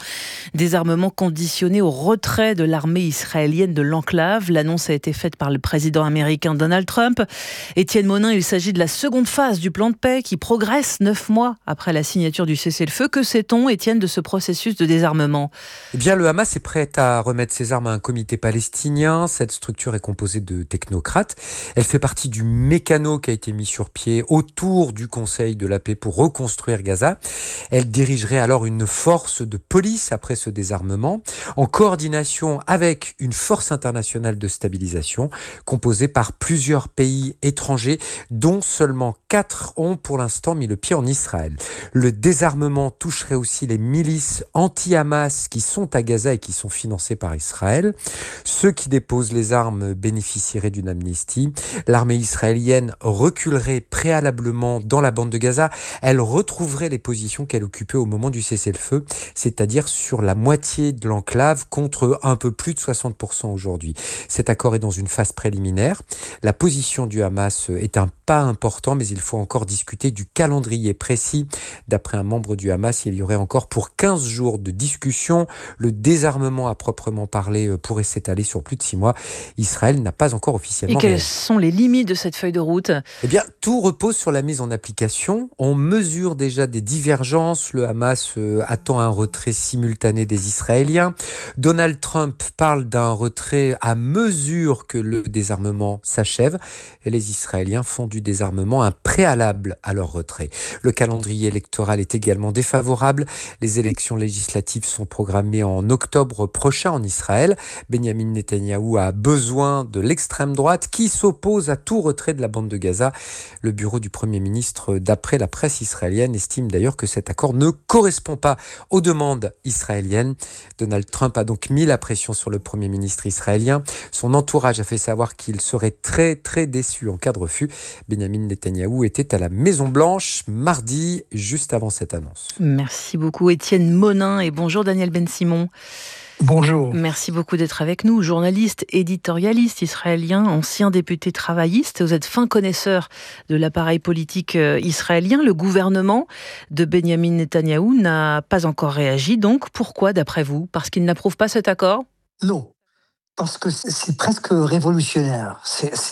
conditionné au retrait de l'armée israélienne de l'enclave. L'annonce a été faite par le président américain Donald Trump. Étienne Monin, il s'agit de la seconde phase du plan de paix qui progresse 9 mois après la signature du cessez-le-feu. Que sait-on, Étienne, de ce processus de désarmement ? Eh bien, le Hamas est prêt à remettre ses armes à un comité palestinien. Cette structure est composée de technocrates. Elle fait partie du mécano qui a été mis sur pied autour du Conseil de la paix pour reconstruire Gaza. Elle dirigerait alors une force de police après ce désarmement, en coordination avec une force internationale de stabilisation composée par plusieurs pays étrangers, dont seulement 4 ont pour l'instant mis le pied en Israël. Le désarmement toucherait aussi les milices anti-Hamas qui sont à Gaza et qui sont financées par Israël. Ceux qui déposent les armes bénéficieraient d'une amnistie. L'armée israélienne reculerait préalablement dans la bande de Gaza. Elle retrouverait les positions qu'elle occupait au moment du cessez-le-feu, c'est-à-dire sur la moitié de l'enclave contre un peu plus de 60% aujourd'hui. Cet accord est dans une phase préliminaire. La position du Hamas est un pas important, mais il faut encore discuter du calendrier précis. D'après un membre du Hamas, il y aurait encore pour 15 jours de discussion. Le désarmement à proprement parler pourrait s'étaler sur plus de 6 mois. Israël n'a pas encore officiellement... Et quelles sont les limites de cette feuille de route ? Eh bien, tout repose sur la mise en application. On mesure déjà des divergences. Le Hamas attend un retrait simultané des Israéliens. Donald Trump parle d'un retrait à mesure que le désarmement s'achève. Et les Israéliens font du désarmement un préalable à leur retrait. Le calendrier électoral est également défavorable. Les élections législatives sont programmées en octobre prochain en Israël. Benyamin Netanyahou a besoin de l'extrême droite qui s'oppose à tout retrait de la bande de Gaza. Le bureau du Premier ministre, d'après la presse israélienne, estime d'ailleurs que cet accord ne correspond pas aux demandes israéliennes. Donald Trump a donc mis la pression sur le Premier ministre israélien. Son entourage a fait savoir qu'il serait très très déçu en cas de refus. Benyamin Netanyahou était à la Maison-Blanche mardi, juste avant cette annonce. Merci beaucoup Étienne Monin et bonjour Daniel Ben-Simon. Bonjour. Merci beaucoup d'être avec nous. Journaliste, éditorialiste israélien, ancien député travailliste. Vous êtes fin connaisseur de l'appareil politique israélien. Le gouvernement de Benyamin Netanyahou n'a pas encore réagi. Donc, pourquoi, d'après vous ? Parce qu'il n'approuve pas cet accord ? Non, parce que c'est presque révolutionnaire.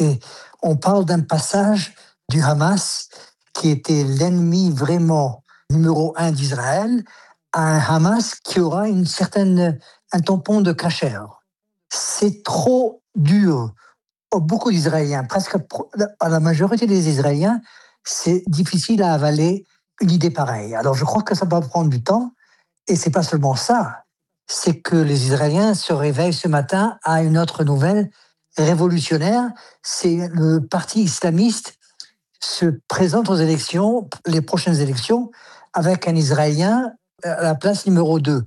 On parle d'un passage du Hamas qui était l'ennemi vraiment numéro 1 d'Israël à un Hamas qui aura un tampon de cachère. C'est trop dur pour beaucoup d'Israéliens, presque à la majorité des Israéliens, c'est difficile à avaler une idée pareille. Alors je crois que ça va prendre du temps, et c'est pas seulement ça, c'est que les Israéliens se réveillent ce matin à une autre nouvelle révolutionnaire, c'est le parti islamiste se présente aux élections, les prochaines élections, avec un Israélien à la place numéro 2.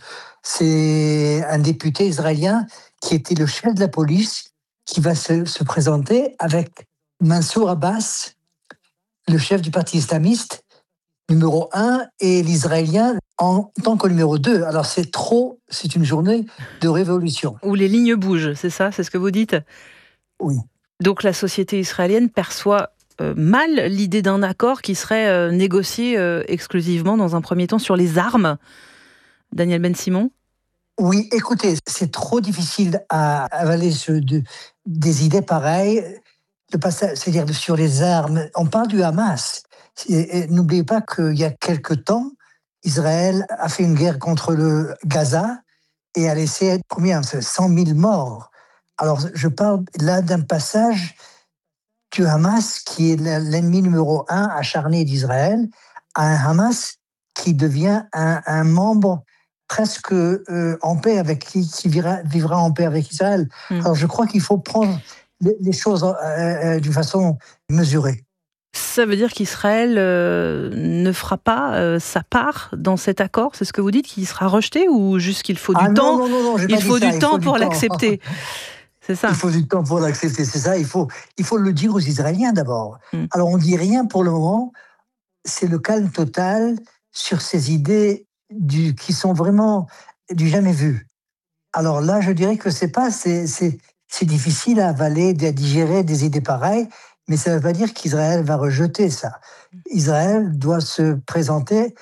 C'est un député israélien qui était le chef de la police qui va se présenter avec Mansour Abbas, le chef du parti islamiste, numéro 1 et l'Israélien en tant que numéro 2. Alors c'est une journée de révolution. Où les lignes bougent, c'est ça? C'est ce que vous dites? Oui. Donc la société israélienne perçoit mal l'idée d'un accord qui serait négocié exclusivement dans un premier temps sur les armes. Daniel Ben-Simon? Oui, écoutez, c'est trop difficile à avaler des idées pareilles. C'est-à-dire sur les armes. On parle du Hamas. Et n'oubliez pas qu'il y a quelque temps, Israël a fait une guerre contre le Gaza et a laissé 100 000 morts. Alors, je parle là d'un passage du Hamas, qui est l'ennemi numéro 1 acharné d'Israël, à un Hamas qui devient un membre presque en paix qui vivra en paix avec Israël. Alors, je crois qu'il faut prendre les choses d'une façon mesurée. Ça veut dire qu'Israël ne fera pas sa part dans cet accord? C'est ce que vous dites, qu'il sera rejeté, ou juste qu'il faut du temps? Non, il faut du temps pour l'accepter. C'est ça. Il faut du temps pour l'accepter, c'est ça. Il faut le dire aux Israéliens d'abord. Alors on dit rien pour le moment. C'est le calme total sur ces idées qui sont vraiment du jamais vu. Alors là, je dirais que c'est difficile à avaler, à digérer des idées pareilles, mais ça ne veut pas dire qu'Israël va rejeter ça. Israël doit se présenter